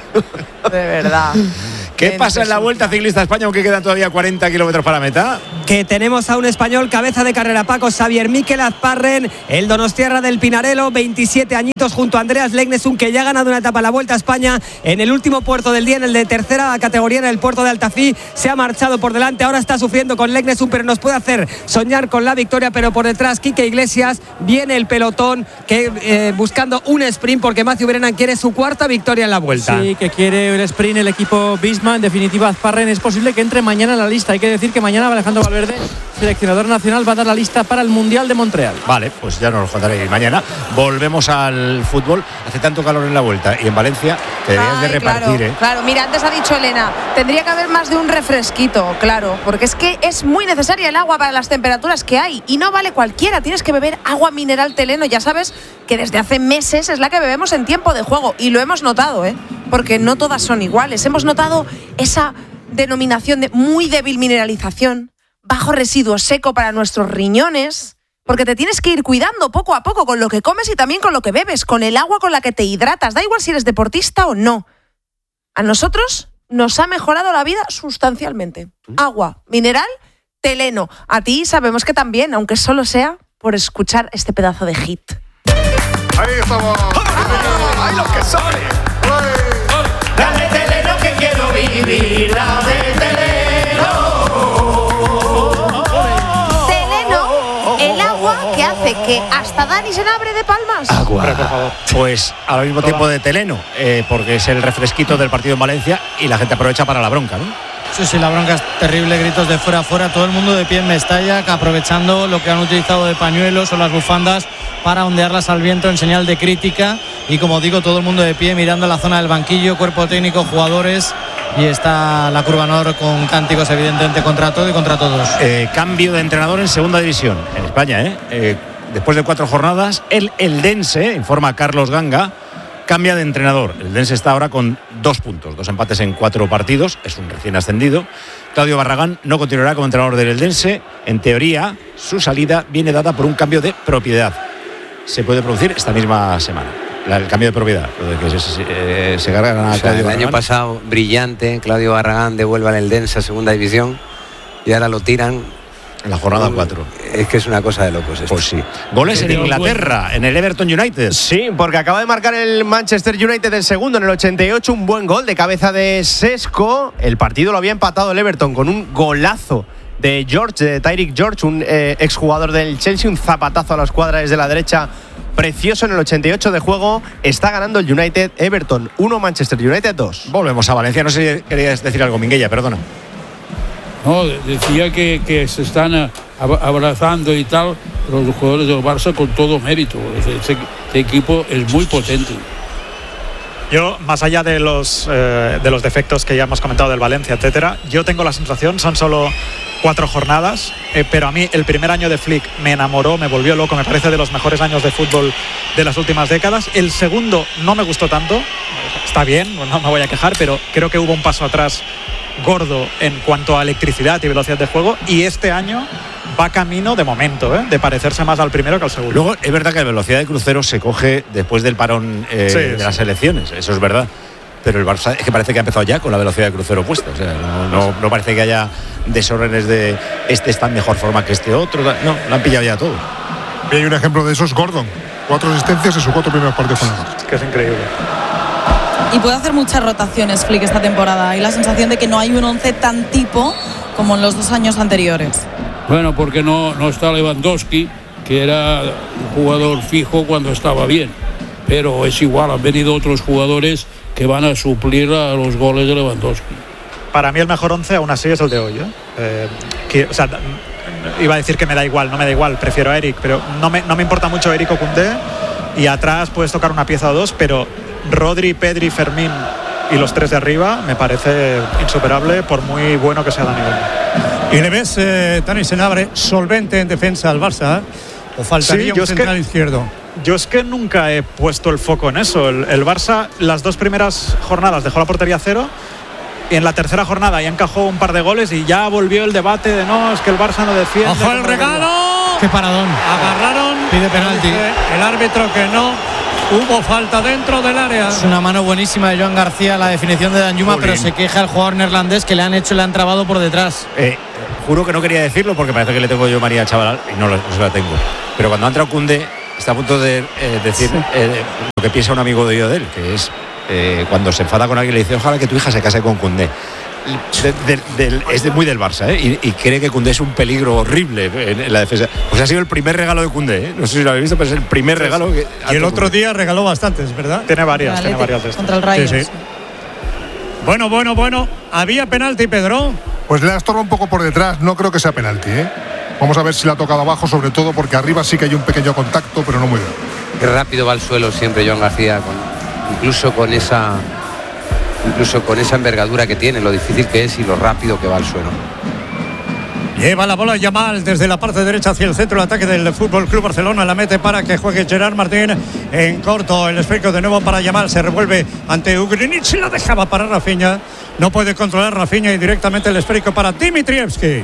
De verdad. ¿Qué pasa en la Vuelta Ciclista a España, aunque quedan todavía cuarenta kilómetros para la meta? Que tenemos a un español, cabeza de carrera, Paco, Xavier Miquel Azparren, el donostiarra del Pinarello, veintisiete añitos, junto a Andreas Legnesund, que ya ha ganado una etapa en la Vuelta a España en el último puerto del día, en el de tercera categoría, en el puerto de Altafí. Se ha marchado por delante, ahora está sufriendo con Legnesund, pero nos puede hacer soñar con la victoria. Pero por detrás, Quique Iglesias, viene el pelotón que eh, buscando un sprint, porque Matthew Brennan quiere su cuarta victoria en la Vuelta. Sí, que quiere el sprint el equipo Visma. En definitiva, Azparren es posible que entre mañana en la lista. Hay que decir que mañana Alejandro Valverde, seleccionador nacional, va a dar la lista para el Mundial de Montreal. Vale, pues ya nos lo contaré mañana. Volvemos al fútbol. Hace tanto calor en la Vuelta y en Valencia te deberías de Ay, repartir, claro, ¿eh? claro, mira, antes ha dicho Elena, tendría que haber más de un refresquito, claro, porque es que es muy necesaria el agua para las temperaturas que hay y no vale cualquiera, tienes que beber agua mineral Teleno, ya sabes que desde hace meses es la que bebemos en tiempo de juego y lo hemos notado, ¿eh? Porque no todas son iguales, hemos notado esa denominación de muy débil mineralización, bajo residuo seco para nuestros riñones. Porque te tienes que ir cuidando poco a poco con lo que comes y también con lo que bebes, con el agua con la que te hidratas. Da igual si eres deportista o no. A nosotros nos ha mejorado la vida sustancialmente. Agua, mineral, Teleno. A ti sabemos que también, aunque solo sea por escuchar este pedazo de hit. Ahí estamos. ¡Ay, lo que sale! Dale Teleno que quiero vivir, dale Teleno. Teleno, el agua que hace que hasta Dani se abre de palmas. Agua. Pues al mismo tiempo de Teleno, eh, porque es el refresquito del partido en Valencia y la gente aprovecha para la bronca, ¿no? Sí, sí, la bronca es terrible, gritos de fuera a fuera, todo el mundo de pie en Mestalla, que aprovechando lo que han utilizado de pañuelos o las bufandas para ondearlas al viento en señal de crítica. Y como digo, todo el mundo de pie mirando la zona del banquillo, cuerpo técnico, jugadores. Y está la Curva Nor con cánticos evidentemente contra todo y contra todos. Eh, cambio de entrenador en segunda división en España, ¿eh? Eh, después de cuatro jornadas, el Eldense, informa Carlos Ganga, cambia de entrenador. El Eldense está ahora con dos puntos, dos empates en cuatro partidos, es un recién ascendido. Claudio Barragán no continuará como entrenador del Eldense. En teoría, su salida viene dada por un cambio de propiedad. Se puede producir esta misma semana. La, el cambio de propiedad, lo de que se, se, eh, se cargan a O sea, Claudio el Barragán. año pasado, brillante, Claudio Barragán devuelve al Eldense a segunda división y ahora lo tiran. En la jornada cuatro. Es que es una cosa de locos esto. Pues sí. Goles en Inglaterra, en el Everton United. Sí, porque acaba de marcar el Manchester United el segundo en el ochenta y ocho, un buen gol de cabeza de Sesco. El partido lo había empatado el Everton con un golazo de George, de Tyreek George, un eh, exjugador del Chelsea, un zapatazo a la escuadra desde la derecha precioso en el ochenta y ocho de juego. Está ganando el United. Everton uno, Manchester United dos. Volvemos a Valencia. No sé si querías decir algo, Minguella, perdona. No, decía que, que se están eh, ab- abrazando y tal los jugadores del Barça con todo mérito. Este, este equipo es muy potente. Yo, más allá de los, eh, de los defectos que ya hemos comentado del Valencia, etcétera, yo tengo la sensación, son solo cuatro jornadas, eh, pero a mí el primer año de Flick me enamoró, me volvió loco, me parece de los mejores años de fútbol de las últimas décadas. El segundo no me gustó tanto, está bien, no me voy a quejar, pero creo que hubo un paso atrás gordo en cuanto a electricidad y velocidad de juego, y este año va camino de momento, ¿eh? de parecerse más al primero que al segundo. Luego, es verdad que la velocidad de crucero se coge después del parón eh, Sí, de sí. las elecciones, eso es verdad. Pero el Barça es que parece que ha empezado ya con la velocidad de crucero puesta. O sea, no, no, no parece que haya desórdenes de este está en mejor forma que este otro. No, lo han pillado ya todo. Y hay un ejemplo de eso, es Gordon. Cuatro asistencias en sus cuatro primeros partidos con el Barça. Es que es increíble. Y puede hacer muchas rotaciones Flick esta temporada. Hay la sensación de que no hay un once tan tipo como en los dos años anteriores. Bueno, porque no, no está Lewandowski que era un jugador fijo cuando estaba bien. Pero es igual, han venido otros jugadores que van a suplir a los goles de Lewandowski. Para mí el mejor once aún así es el de hoy. ¿eh? Eh, que, o sea, iba a decir que me da igual, no me da igual, prefiero a Eric, pero no me, no me importa mucho Eric o Koundé. Y atrás puedes tocar una pieza o dos, pero Rodri, Pedri, Fermín y los tres de arriba me parece insuperable por muy bueno que sea Dani Olmo. ¿Y le ves, eh, Dani Senabre, solvente en defensa al Barça? ¿O faltaría Sí, un central que, izquierdo? Yo es que nunca he puesto el foco en eso. El, el Barça, las dos primeras jornadas dejó la portería cero y en la tercera jornada ya encajó un par de goles y ya volvió el debate de no, es que el Barça no defiende. ¡Ojo el regalo! ¡Qué paradón! Agarraron. Pide penalti. El árbitro que no. Hubo falta dentro del área. Es una mano buenísima de Joan García, la definición de Danjuma, pero se queja el jugador neerlandés que le han hecho, le han trabado por detrás. Eh, juro que no quería decirlo porque parece que le tengo yo María al chaval y no, no se la tengo. Pero cuando ha entrado Koundé, está a punto de eh, decir sí. eh, lo que piensa un amigo de yo de él, que es eh, cuando se enfada con alguien le dice ojalá que tu hija se case con Koundé. De, de, de, es de, muy del Barça, ¿eh? y, y cree que Koundé es un peligro horrible en, en la defensa. Pues ha sido el primer regalo de Koundé, ¿eh? No sé si lo habéis visto, pero es el primer regalo. Que y el otro día regaló bastantes, ¿verdad? Tiene varias, tiene varias de estas. Contra el Rayo. Sí, sí. Bueno, bueno, bueno. ¿Había penalti, Pedro? Pues le ha estorbado un poco por detrás. No creo que sea penalti, ¿eh? Vamos a ver si la ha tocado abajo, sobre todo porque arriba sí que hay un pequeño contacto, pero no muy bien. Qué rápido va al suelo siempre Joan García, con, incluso con esa incluso con esa envergadura que tiene, lo difícil que es y lo rápido que va al suelo. Lleva la bola Yamal desde la parte derecha hacia el centro de ataque del Fútbol Club Barcelona. La mete para que juegue Gerard Martín en corto. El esférico de nuevo para Yamal. Se revuelve ante Ugrinic. La dejaba para Rafinha. No puede controlar Rafinha y directamente el esférico para Dimitrievski.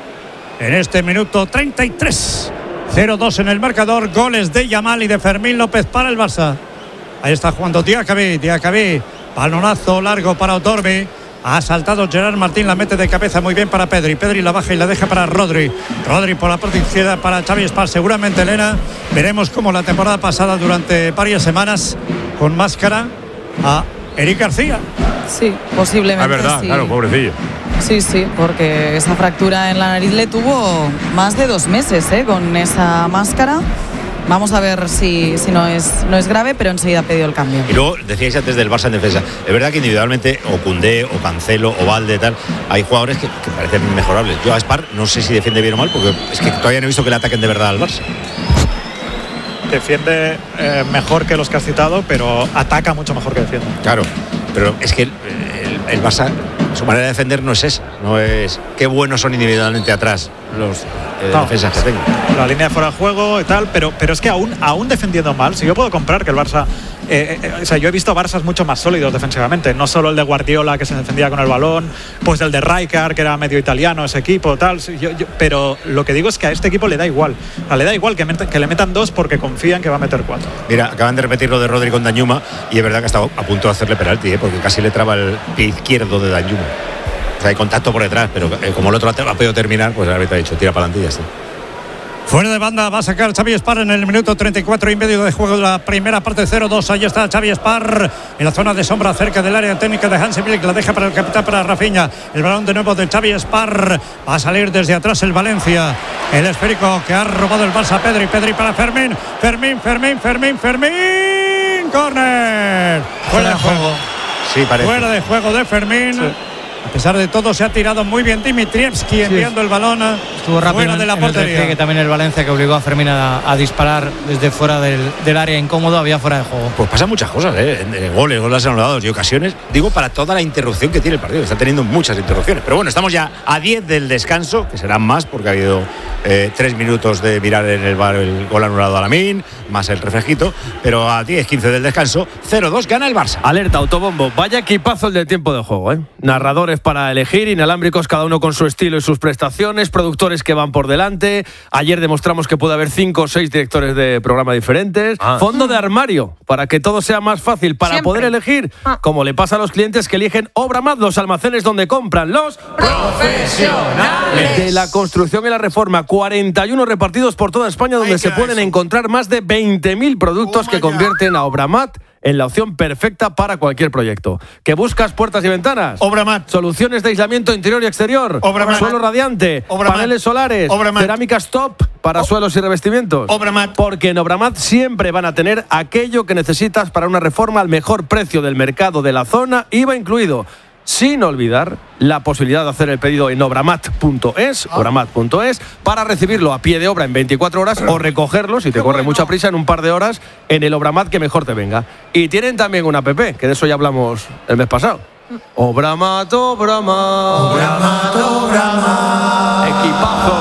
En este minuto treinta y tres. cero dos en el marcador. Goles de Yamal y de Fermín López para el Barça. Ahí está jugando Diacabí. Diacabí. Balonazo largo para Otorbi. Ha saltado Gerard Martín, la mete de cabeza muy bien para Pedri. Pedri la baja y la deja para Rodri. Rodri por la parte izquierda para Xavi Espar. Seguramente, Elena, veremos como la temporada pasada durante varias semanas con máscara a Eric García. Sí, posiblemente. Ah, verdad, sí. Claro, pobrecillo. Sí, sí, porque esa fractura en la nariz le tuvo más de dos meses ¿eh? con esa máscara. Vamos a ver si, si no, es, no es grave, pero enseguida ha pedido el cambio. Y luego decíais antes del Barça en defensa. Es verdad que individualmente, o Koundé, o Cancelo, o Valde, tal, hay jugadores que, que parecen mejorables. Yo a Spar no sé si defiende bien o mal, porque es que todavía no he visto que le ataquen de verdad al Barça. Defiende eh, mejor que los que has citado, pero ataca mucho mejor que defiende. Claro, pero es que el, el, el Barça, su manera de defender no es esa. No es qué buenos son individualmente atrás los eh, no, defensas que tengo. La línea de fuera de juego y tal, pero, pero es que aún, aún defendiendo mal, si yo puedo comprar que el Barça, eh, eh, o sea, yo he visto Barças mucho más sólidos defensivamente, no solo el de Guardiola que se defendía con el balón, pues el de Rijkaard que era medio italiano ese equipo, tal, yo, yo, pero lo que digo es que a este equipo le da igual, o sea, le da igual que, met, que le metan dos porque confían que va a meter cuatro. Mira, acaban de repetir lo de Rodri con Danjuma y es verdad que ha estado a punto de hacerle penalti, ¿eh? Porque casi le traba el pie izquierdo de Danjuma. O sea, hay contacto por detrás, pero eh, como el otro ha podido terminar, pues el árbitro ha dicho, tira para adelante y ya está. Fuera de banda va a sacar Xavi Espar en el minuto treinta y cuatro y medio de juego de la primera parte, cero dos. Ahí está Xavi Espar en la zona de sombra cerca del área técnica de Hansi Flick. La deja para el capitán, para Rafinha. El balón de nuevo de Xavi Espar. Va a salir desde atrás el Valencia. El esférico que ha robado el Barça. Pedri, Pedri para Fermín. Fermín, Fermín, Fermín, Fermín. Corner. Fuera de juego. Sí, parece. Fuera de juego de Fermín. Sí. A pesar de todo, se ha tirado muy bien Dimitrievski enviando sí. el balón Estuvo rápido fuera de la portería. Que también el Valencia que obligó a Fermín a, a disparar desde fuera del, del área incómodo, había fuera de juego. Pues pasan muchas cosas, ¿eh? En, en goles, goles anulados y ocasiones. Digo, para toda la interrupción que tiene el partido. Está teniendo muchas interrupciones. Pero bueno, estamos ya a diez del descanso, que serán más porque ha habido eh, tres minutos de mirar en el bar el gol anulado a Lamine, más el refresquito. Pero a diez quince del descanso, cero dos gana el Barça. Alerta, autobombo. Vaya equipazo el de tiempo de juego, ¿eh? Narradores para elegir, inalámbricos cada uno con su estilo y sus prestaciones, productores que van por delante. Ayer demostramos que puede haber cinco o seis directores de programa diferentes. Ah. Fondo de armario, para que todo sea más fácil, para Siempre. poder elegir, ah. como le pasa a los clientes que eligen Obramat, los almacenes donde compran los profesionales de la construcción y la reforma. cuarenta y uno repartidos por toda España, donde Ay, se pueden eso. encontrar más de veinte mil productos oh que convierten a Obramat en la opción perfecta para cualquier proyecto. ¿Que buscas puertas y ventanas? Obramat. Soluciones de aislamiento interior y exterior. Obramat. Suelo radiante. Obramat. Paneles solares. Obramat. Cerámicas top para suelos y revestimientos? Obramat. Porque en Obramat siempre van a tener aquello que necesitas para una reforma al mejor precio del mercado de la zona, I V A incluido. Sin olvidar la posibilidad de hacer el pedido en obramat punto es, ah. obramat punto es, para recibirlo a pie de obra en veinticuatro horas o recogerlo, si te corre bueno. mucha prisa, en un par de horas en el Obramat que mejor te venga. Y tienen también una app, que de eso ya hablamos el mes pasado. Obramat, Obramat. Obramat, Obramat. Equipazo.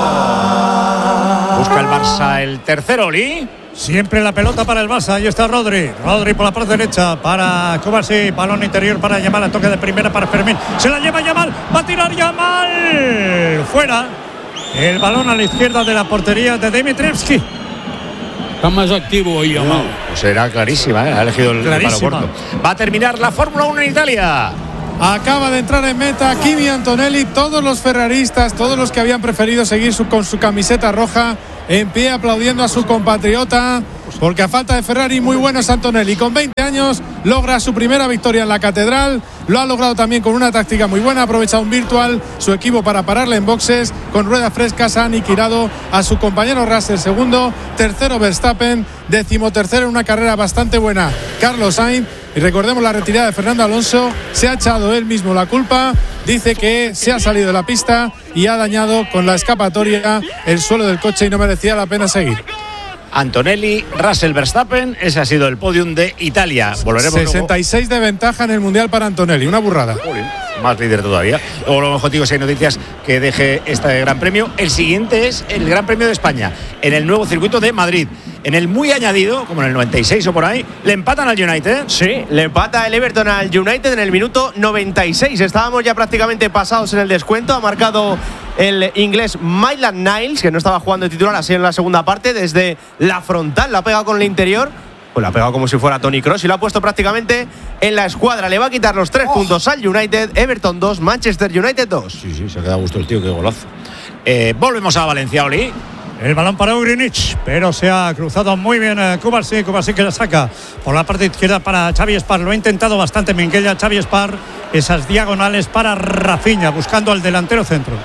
Busca el Barça el tercero, Oli. Siempre la pelota para el Barça. Ahí está Rodri. Rodri por la parte derecha para Kovacic. Balón interior para Yamal. A toque de primera para Fermín. Se la lleva Yamal. Va a tirar Yamal. Fuera. El balón a la izquierda de la portería de Dimitrievski. Está más activo hoy Yamal. Uh, pues era clarísima, ¿eh? Ha elegido el palo corto. Va a terminar la Fórmula uno en Italia. Acaba de entrar en meta Kimi Antonelli. Todos los ferraristas, todos los que habían preferido seguir su, con su camiseta roja, en pie aplaudiendo a su compatriota, porque a falta de Ferrari muy bueno es Antonelli. Con veinte años logra su primera victoria en la Catedral. Lo ha logrado también con una táctica muy buena. Ha aprovechado un virtual su equipo para pararle en boxes. Con ruedas frescas ha aniquilado a su compañero Russell segundo. Tercero Verstappen. Decimotercero en una carrera bastante buena Carlos Sainz. Y recordemos la retirada de Fernando Alonso. Se ha echado él mismo la culpa. Dice que se ha salido de la pista y ha dañado con la escapatoria el suelo del coche y no merecía la pena seguir. Antonelli, Russell, Verstappen, ese ha sido el podium de Italia. Volveremos sesenta y seis luego. De ventaja en el Mundial para Antonelli, una burrada. Jolín, más líder todavía. Luego lo mejor digo, si hay noticias que deje este Gran Premio. El siguiente es el Gran Premio de España, en el nuevo circuito de Madrid. En el muy añadido, como en el noventa y seis o por ahí, le empatan al United. Sí, le empata el Everton al United en el minuto noventa y seis. Estábamos ya prácticamente pasados en el descuento. Ha marcado el inglés Maitland Niles, que no estaba jugando de titular así en la segunda parte. Desde la frontal la ha pegado con el interior. Pues la ha pegado como si fuera Toni Kroos y lo ha puesto prácticamente en la escuadra. Le va a quitar los tres oh. puntos al United. Everton dos, Manchester United dos. Sí, sí, se ha quedado a gusto el tío, qué golazo. Eh, volvemos a Valencia, Oli. El balón para Ugrinic, pero se ha cruzado muy bien eh, Kovacic, Kovacic que la saca por la parte izquierda para Xavi Espar. Lo ha intentado bastante Minguella, Xavi Espar. Esas diagonales para Rafinha, buscando al delantero centro.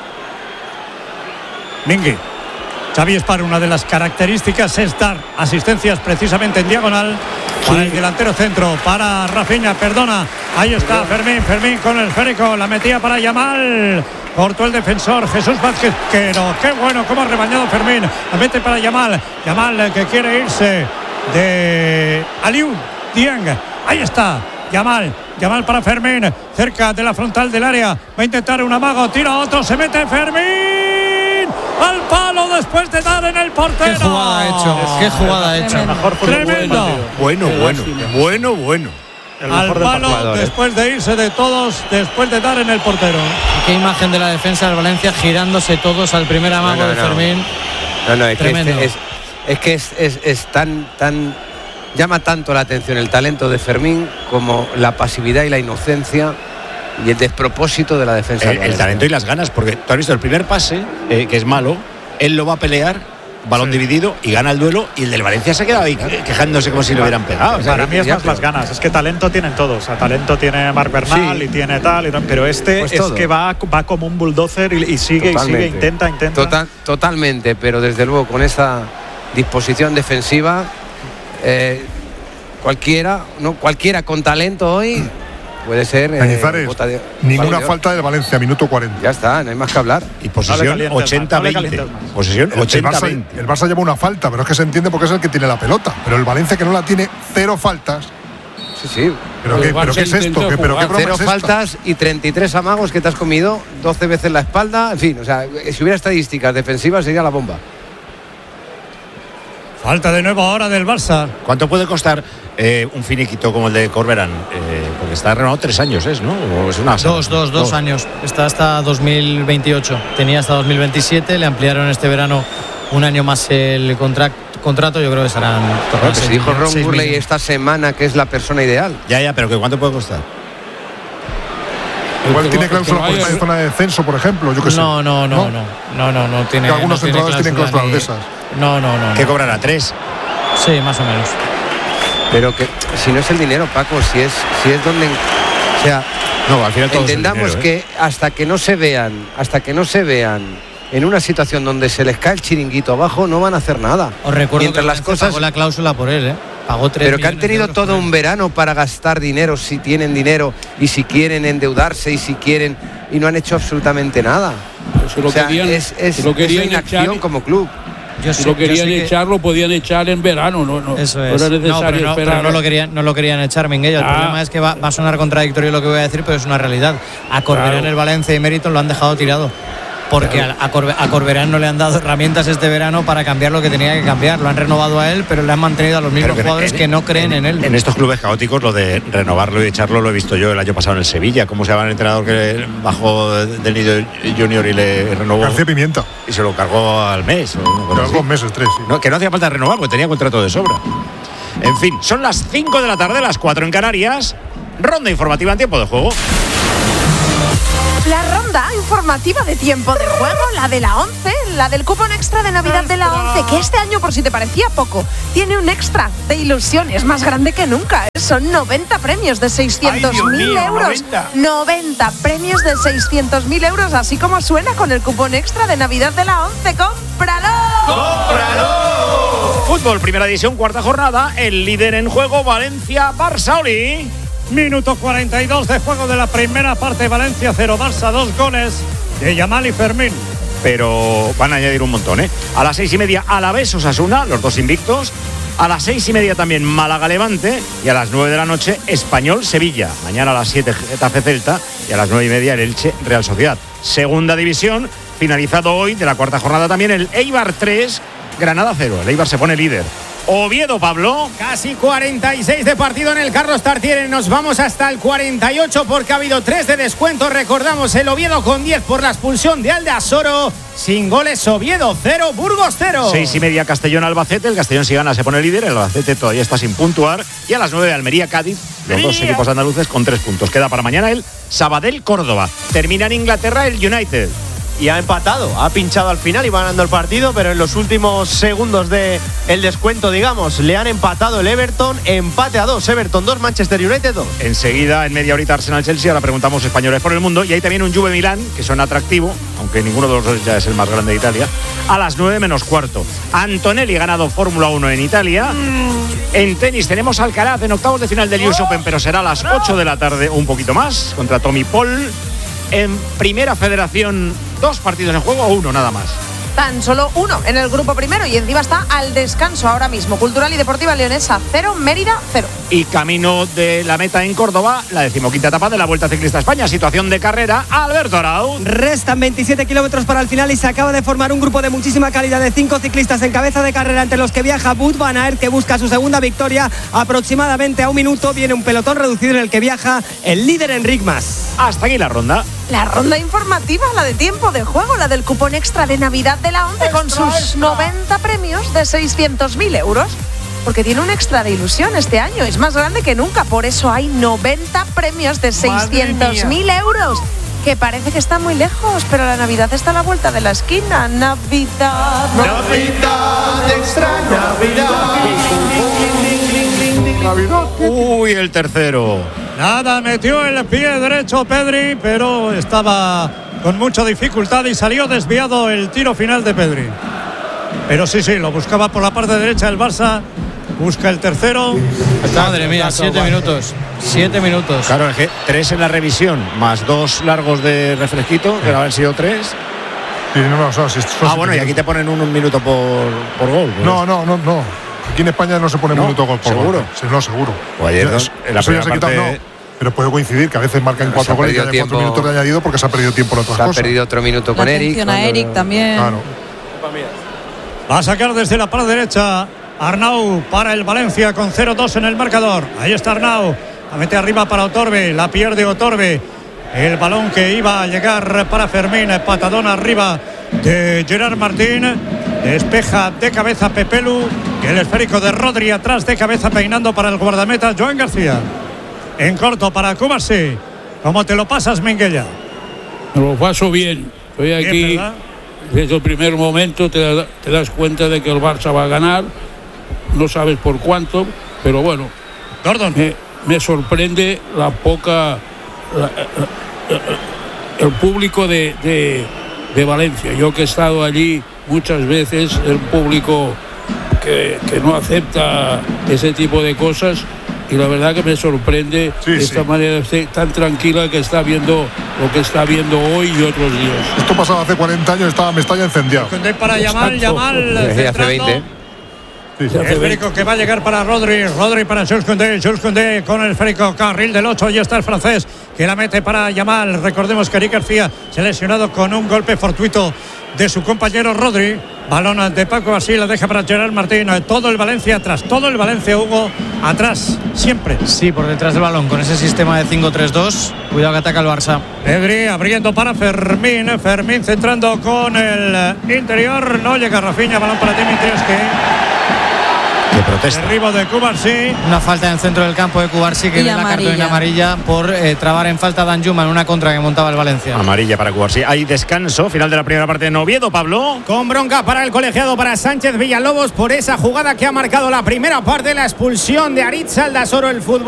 Mingui. Xavi Espar, una de las características es dar asistencias precisamente en diagonal para sí. el delantero centro, para Rafinha, perdona. Ahí está Fermín, Fermín con el esférico, la metía para Yamal. Cortó el defensor Jesús Vázquez, que no, qué bueno cómo ha rebañado Fermín. La mete para Yamal, Yamal que quiere irse de Aliou Dieng. Ahí está Yamal, Yamal para Fermín, cerca de la frontal del área. Va a intentar un amago, tira otro, se mete Fermín al palo después de dar en el portero. Qué jugada ha hecho, qué jugada ha hecho. Mejor tremendo. Bueno, bueno, bueno, bueno. Al palo después de irse de todos, después de dar en el portero. Qué imagen de la defensa del Valencia girándose todos al primer amago no, no, de Fermín. No, no, es Tremendo. que, este, es, es, que es, es, es tan, tan llama tanto la atención el talento de Fermín como la pasividad y la inocencia y el despropósito de la defensa. El, el talento y las ganas, porque tú has visto el primer pase, eh, que es malo, él lo va a pelear. Balón sí. dividido y gana el duelo y el del Valencia se queda ahí quejándose como si lo hubieran pegado. O sea, para mí es más las ganas, es que talento tienen todos. O sea, talento tiene Marc Bernal sí. y tiene tal, y tal, pero este pues es todo. que va, va como un bulldozer y, y sigue Totalmente. y sigue, intenta, intenta. Total, totalmente, pero desde luego con esa disposición defensiva, eh, cualquiera, no, cualquiera con talento hoy puede ser. Eh, de, ninguna de falta del Valencia, minuto cuarenta. Ya está, no hay más que hablar. Y posesión no ochenta veinte. No posesión ochenta veinte. El, el Barça lleva una falta, pero es que se entiende porque es el que tiene la pelota. Pero el Valencia, que no la tiene, cero faltas. Sí, sí. ¿Pero, qué, ¿pero qué es esto? ¿Qué, pero qué cero es faltas y treinta y tres amagos que te has comido, doce veces la espalda. En fin, o sea, si hubiera estadísticas defensivas sería la bomba. Falta de nuevo ahora del Barça. ¿Cuánto puede costar eh, un finiquito como el de Corberán? Eh, porque está renovado tres años, ¿es, no? ¿O es una dos, dos, dos, dos años. Está hasta dos mil veintiocho. Tenía hasta dos mil veintisiete. Le ampliaron este verano un año más el contrato. Contrato, yo creo que serán. Bueno, se dijo Ron Burley esta semana que es la persona ideal. Ya, ya, pero ¿cuánto puede costar? Igual tiene cláusula por esta zona de descenso, por ejemplo. Yo que no, sé. no, no, no, no, no, no tiene. Que algunos no entrenadores tiene tienen cláusulas ni... de esas. No, no, no. ¿Qué no. cobrará? ¿Tres? Sí, más o menos. Pero que si no es el dinero, Paco, si es, si es donde, o sea, no, al final todo entendamos es el dinero, ¿eh? que hasta que no se vean, hasta que no se vean en una situación donde se les cae el chiringuito abajo, no van a hacer nada. Os recuerdo Mientras que las cosas pagó la cláusula por él, ¿eh? Pagó tres Pero que han millones de tenido euros todo por él. un verano para gastar dinero, si tienen dinero y si quieren endeudarse y si quieren, y no han hecho absolutamente nada. Se lo O sea, querían, es, es, se lo querían es una inacción echar, como club. Yo si sé- lo querían yo sé que- echar, lo podían echar en verano, no, no, Eso no es. era No, necesario pero no, esperar. pero no lo querían, no lo querían echar, Minguella. El Ah. problema es que va, va a sonar contradictorio lo que voy a decir, pero es una realidad. A Corberán Claro. el Valencia y Meriton lo han dejado tirado. Porque Claro. a, a, Corbe- a Corberán no le han dado herramientas este verano para cambiar lo que tenía que cambiar. Lo han renovado a él, pero le han mantenido a los mismos Pero que jugadores en- que no creen en, él. En estos clubes caóticos, lo de renovarlo y echarlo lo he visto yo el año pasado en el Sevilla. Cómo se llama el entrenador que bajó del Nido Junior y le renovó. García Pimienta. Y se lo cargó al mes. o una cosa Pero así. dos meses, tres. Sí. No, que no hacía falta renovar porque tenía contrato de sobra. En fin, son las cinco de la tarde, las cuatro en Canarias. Ronda informativa en tiempo de juego. La ronda informativa de tiempo de juego, la de la once, la del cupón extra de Navidad de la once, que este año, por si te parecía poco, tiene un extra de ilusión, es más grande que nunca. ¿eh? Son noventa premios de seiscientos mil euros. noventa. noventa premios de seiscientos mil euros, así como suena con el cupón extra de Navidad de la once. ¡Cómpralo! ¡Cómpralo! Fútbol, primera división, cuarta jornada. El líder en juego, Valencia, Barça, Oli. Minuto cuarenta y dos de juego de la primera parte. Valencia cero, Barça dos goles de Yamal y Fermín. Pero van a añadir un montón, ¿eh? A las seis y media, Alavés, Osasuna, los dos invictos. A las seis y media también Málaga, Levante. Y a las nueve de la noche, Español, Sevilla. Mañana a las siete, Getafe, Celta. Y a las nueve y media, el Elche, Real Sociedad. Segunda división, finalizado hoy de la cuarta jornada también, el Eibar tres, Granada cero. El Eibar se pone líder. Oviedo, Pablo. Casi cuarenta y seis de partido en el Carlos Tartiere. Nos vamos hasta el cuarenta y ocho porque ha habido tres de descuento. Recordamos el Oviedo con diez por la expulsión de Aldasoro. Sin goles, Oviedo cero, Burgos cero. Seis y media, Castellón, Albacete. El Castellón, si gana, se pone líder. El Albacete todavía está sin puntuar. Y a las nueve, Almería, Cádiz. Los dos equipos andaluces con tres puntos. Queda para mañana el Sabadell, Córdoba. Termina en Inglaterra el United. Y ha empatado, ha pinchado al final y va ganando el partido, pero en los últimos segundos del descuento, digamos, le han empatado el Everton, empate a dos, Everton dos, Manchester United dos. Enseguida, en media horita, Arsenal-Chelsea. Ahora preguntamos españoles por el mundo. Y hay también un Juve-Milán, que suena atractivo, aunque ninguno de los dos ya es el más grande de Italia. A las nueve menos cuarto. Antonelli ganado Fórmula uno en Italia. En tenis tenemos Alcaraz en octavos de final del U S Open, pero será a las ocho de la tarde o un poquito más, contra Tommy Paul. En primera federación, dos partidos en juego o uno nada más. Tan solo uno en el grupo primero y encima está al descanso ahora mismo. Cultural y Deportiva Leonesa cero, Mérida cero. Y camino de la meta en Córdoba, la decimoquinta etapa de la Vuelta Ciclista a España. Situación de carrera, Alberto Arauz. Restan veintisiete kilómetros para el final y se acaba de formar un grupo de muchísima calidad de cinco ciclistas en cabeza de carrera, entre los que viaja Wout van Aert, que busca su segunda victoria. Aproximadamente a un minuto viene un pelotón reducido en el que viaja el líder Enric Mas. Hasta aquí la ronda. La ronda informativa, la de tiempo de juego, la del cupón extra de Navidad de la once con sus noventa premios de seiscientos mil euros. Porque tiene un extra de ilusión este año, es más grande que nunca, por eso hay noventa premios de seiscientos mil euros. Que parece que está muy lejos, pero la Navidad está a la vuelta de la esquina. Navidad. Navidad, extra Navidad. Uy, el tercero. Nada, metió el pie derecho Pedri, pero estaba con mucha dificultad y salió desviado el tiro final de Pedri. Pero sí, sí, lo buscaba por la parte derecha el Barça. Busca el tercero. Madre mía, siete minutos. Siete minutos. Claro, es que tres en la revisión, más dos largos de refresquito, que haber sido tres. Sí, no, no, son, son Ah, bueno, y aquí te ponen un, un minuto por, por gol. Pues. No, no, no, no. Aquí en España no se pone ¿No? minuto gol por ¿Seguro? gol. Sí, no, seguro. O ayer, Ya, ¿no? eso En la ya primera se ha quitado, parte- no. Pero puede coincidir que a veces marcan Pero cuatro se ha goles y perdido hay cuatro tiempo. minutos de añadido porque se ha perdido tiempo en otras Se ha cosas. perdido otro minuto La con Eric. atención a Eric también. Claro. Va a sacar desde la parte derecha Arnau para el Valencia con cero dos en el marcador. Ahí está Arnau. La mete arriba para Otorbe. La pierde Otorbe. El balón que iba a llegar para Fermín. Patadón arriba de Gerard Martín. Despeja de cabeza Pepelu. Y el esférico de Rodri atrás de cabeza peinando para el guardameta Joan García. En corto para Cubarsí. ¿Cómo te lo pasas, Minguella? Me lo paso bien. Estoy aquí. Bien, ¿verdad? Desde el primer momento te, da- te das cuenta de que el Barça va a ganar. No sabes por cuánto, pero bueno. Gordon. Me, me sorprende la poca. la- la- la- el público de, de, de Valencia. Yo que he estado allí muchas veces, el público que, que no acepta ese tipo de cosas, y la verdad que me sorprende sí, esta sí. manera tan tranquila que está viendo lo que está viendo hoy y otros días. Esto pasaba hace cuarenta años, estaba Mestalla encendido. Para Yamal, Yamal hace veinte. Sí, sí. El esférico que va a llegar para Rodri, Rodri para Jules Koundé, Jules Koundé con el esférico, carril del ocho, y está el francés que la mete para Yamal. Recordemos que Eric García se ha lesionado con un golpe fortuito de su compañero Rodri. Balón de Paco, así la deja para Gerard Martín. Todo el Valencia atrás, todo el Valencia, Hugo, atrás, siempre. Sí, por detrás del balón, con ese sistema de cinco tres dos. Cuidado que ataca el Barça. Pedri abriendo para Fermín, Fermín centrando con el interior. No llega Rafinha, balón para Dimitrievski. De protesta. Derribo de Cubarsí. Una falta en el centro del campo de Cubarsí que le da cartulina amarilla por eh, trabar en falta a Danjuma en una contra que montaba el Valencia. Amarilla para Cubarsí. Hay descanso, final de la primera parte en Oviedo, Pablo. Con bronca para el colegiado, para Sánchez Villalobos, por esa jugada que ha marcado la primera parte, la expulsión de Aritz Aldasoro, el fútbol.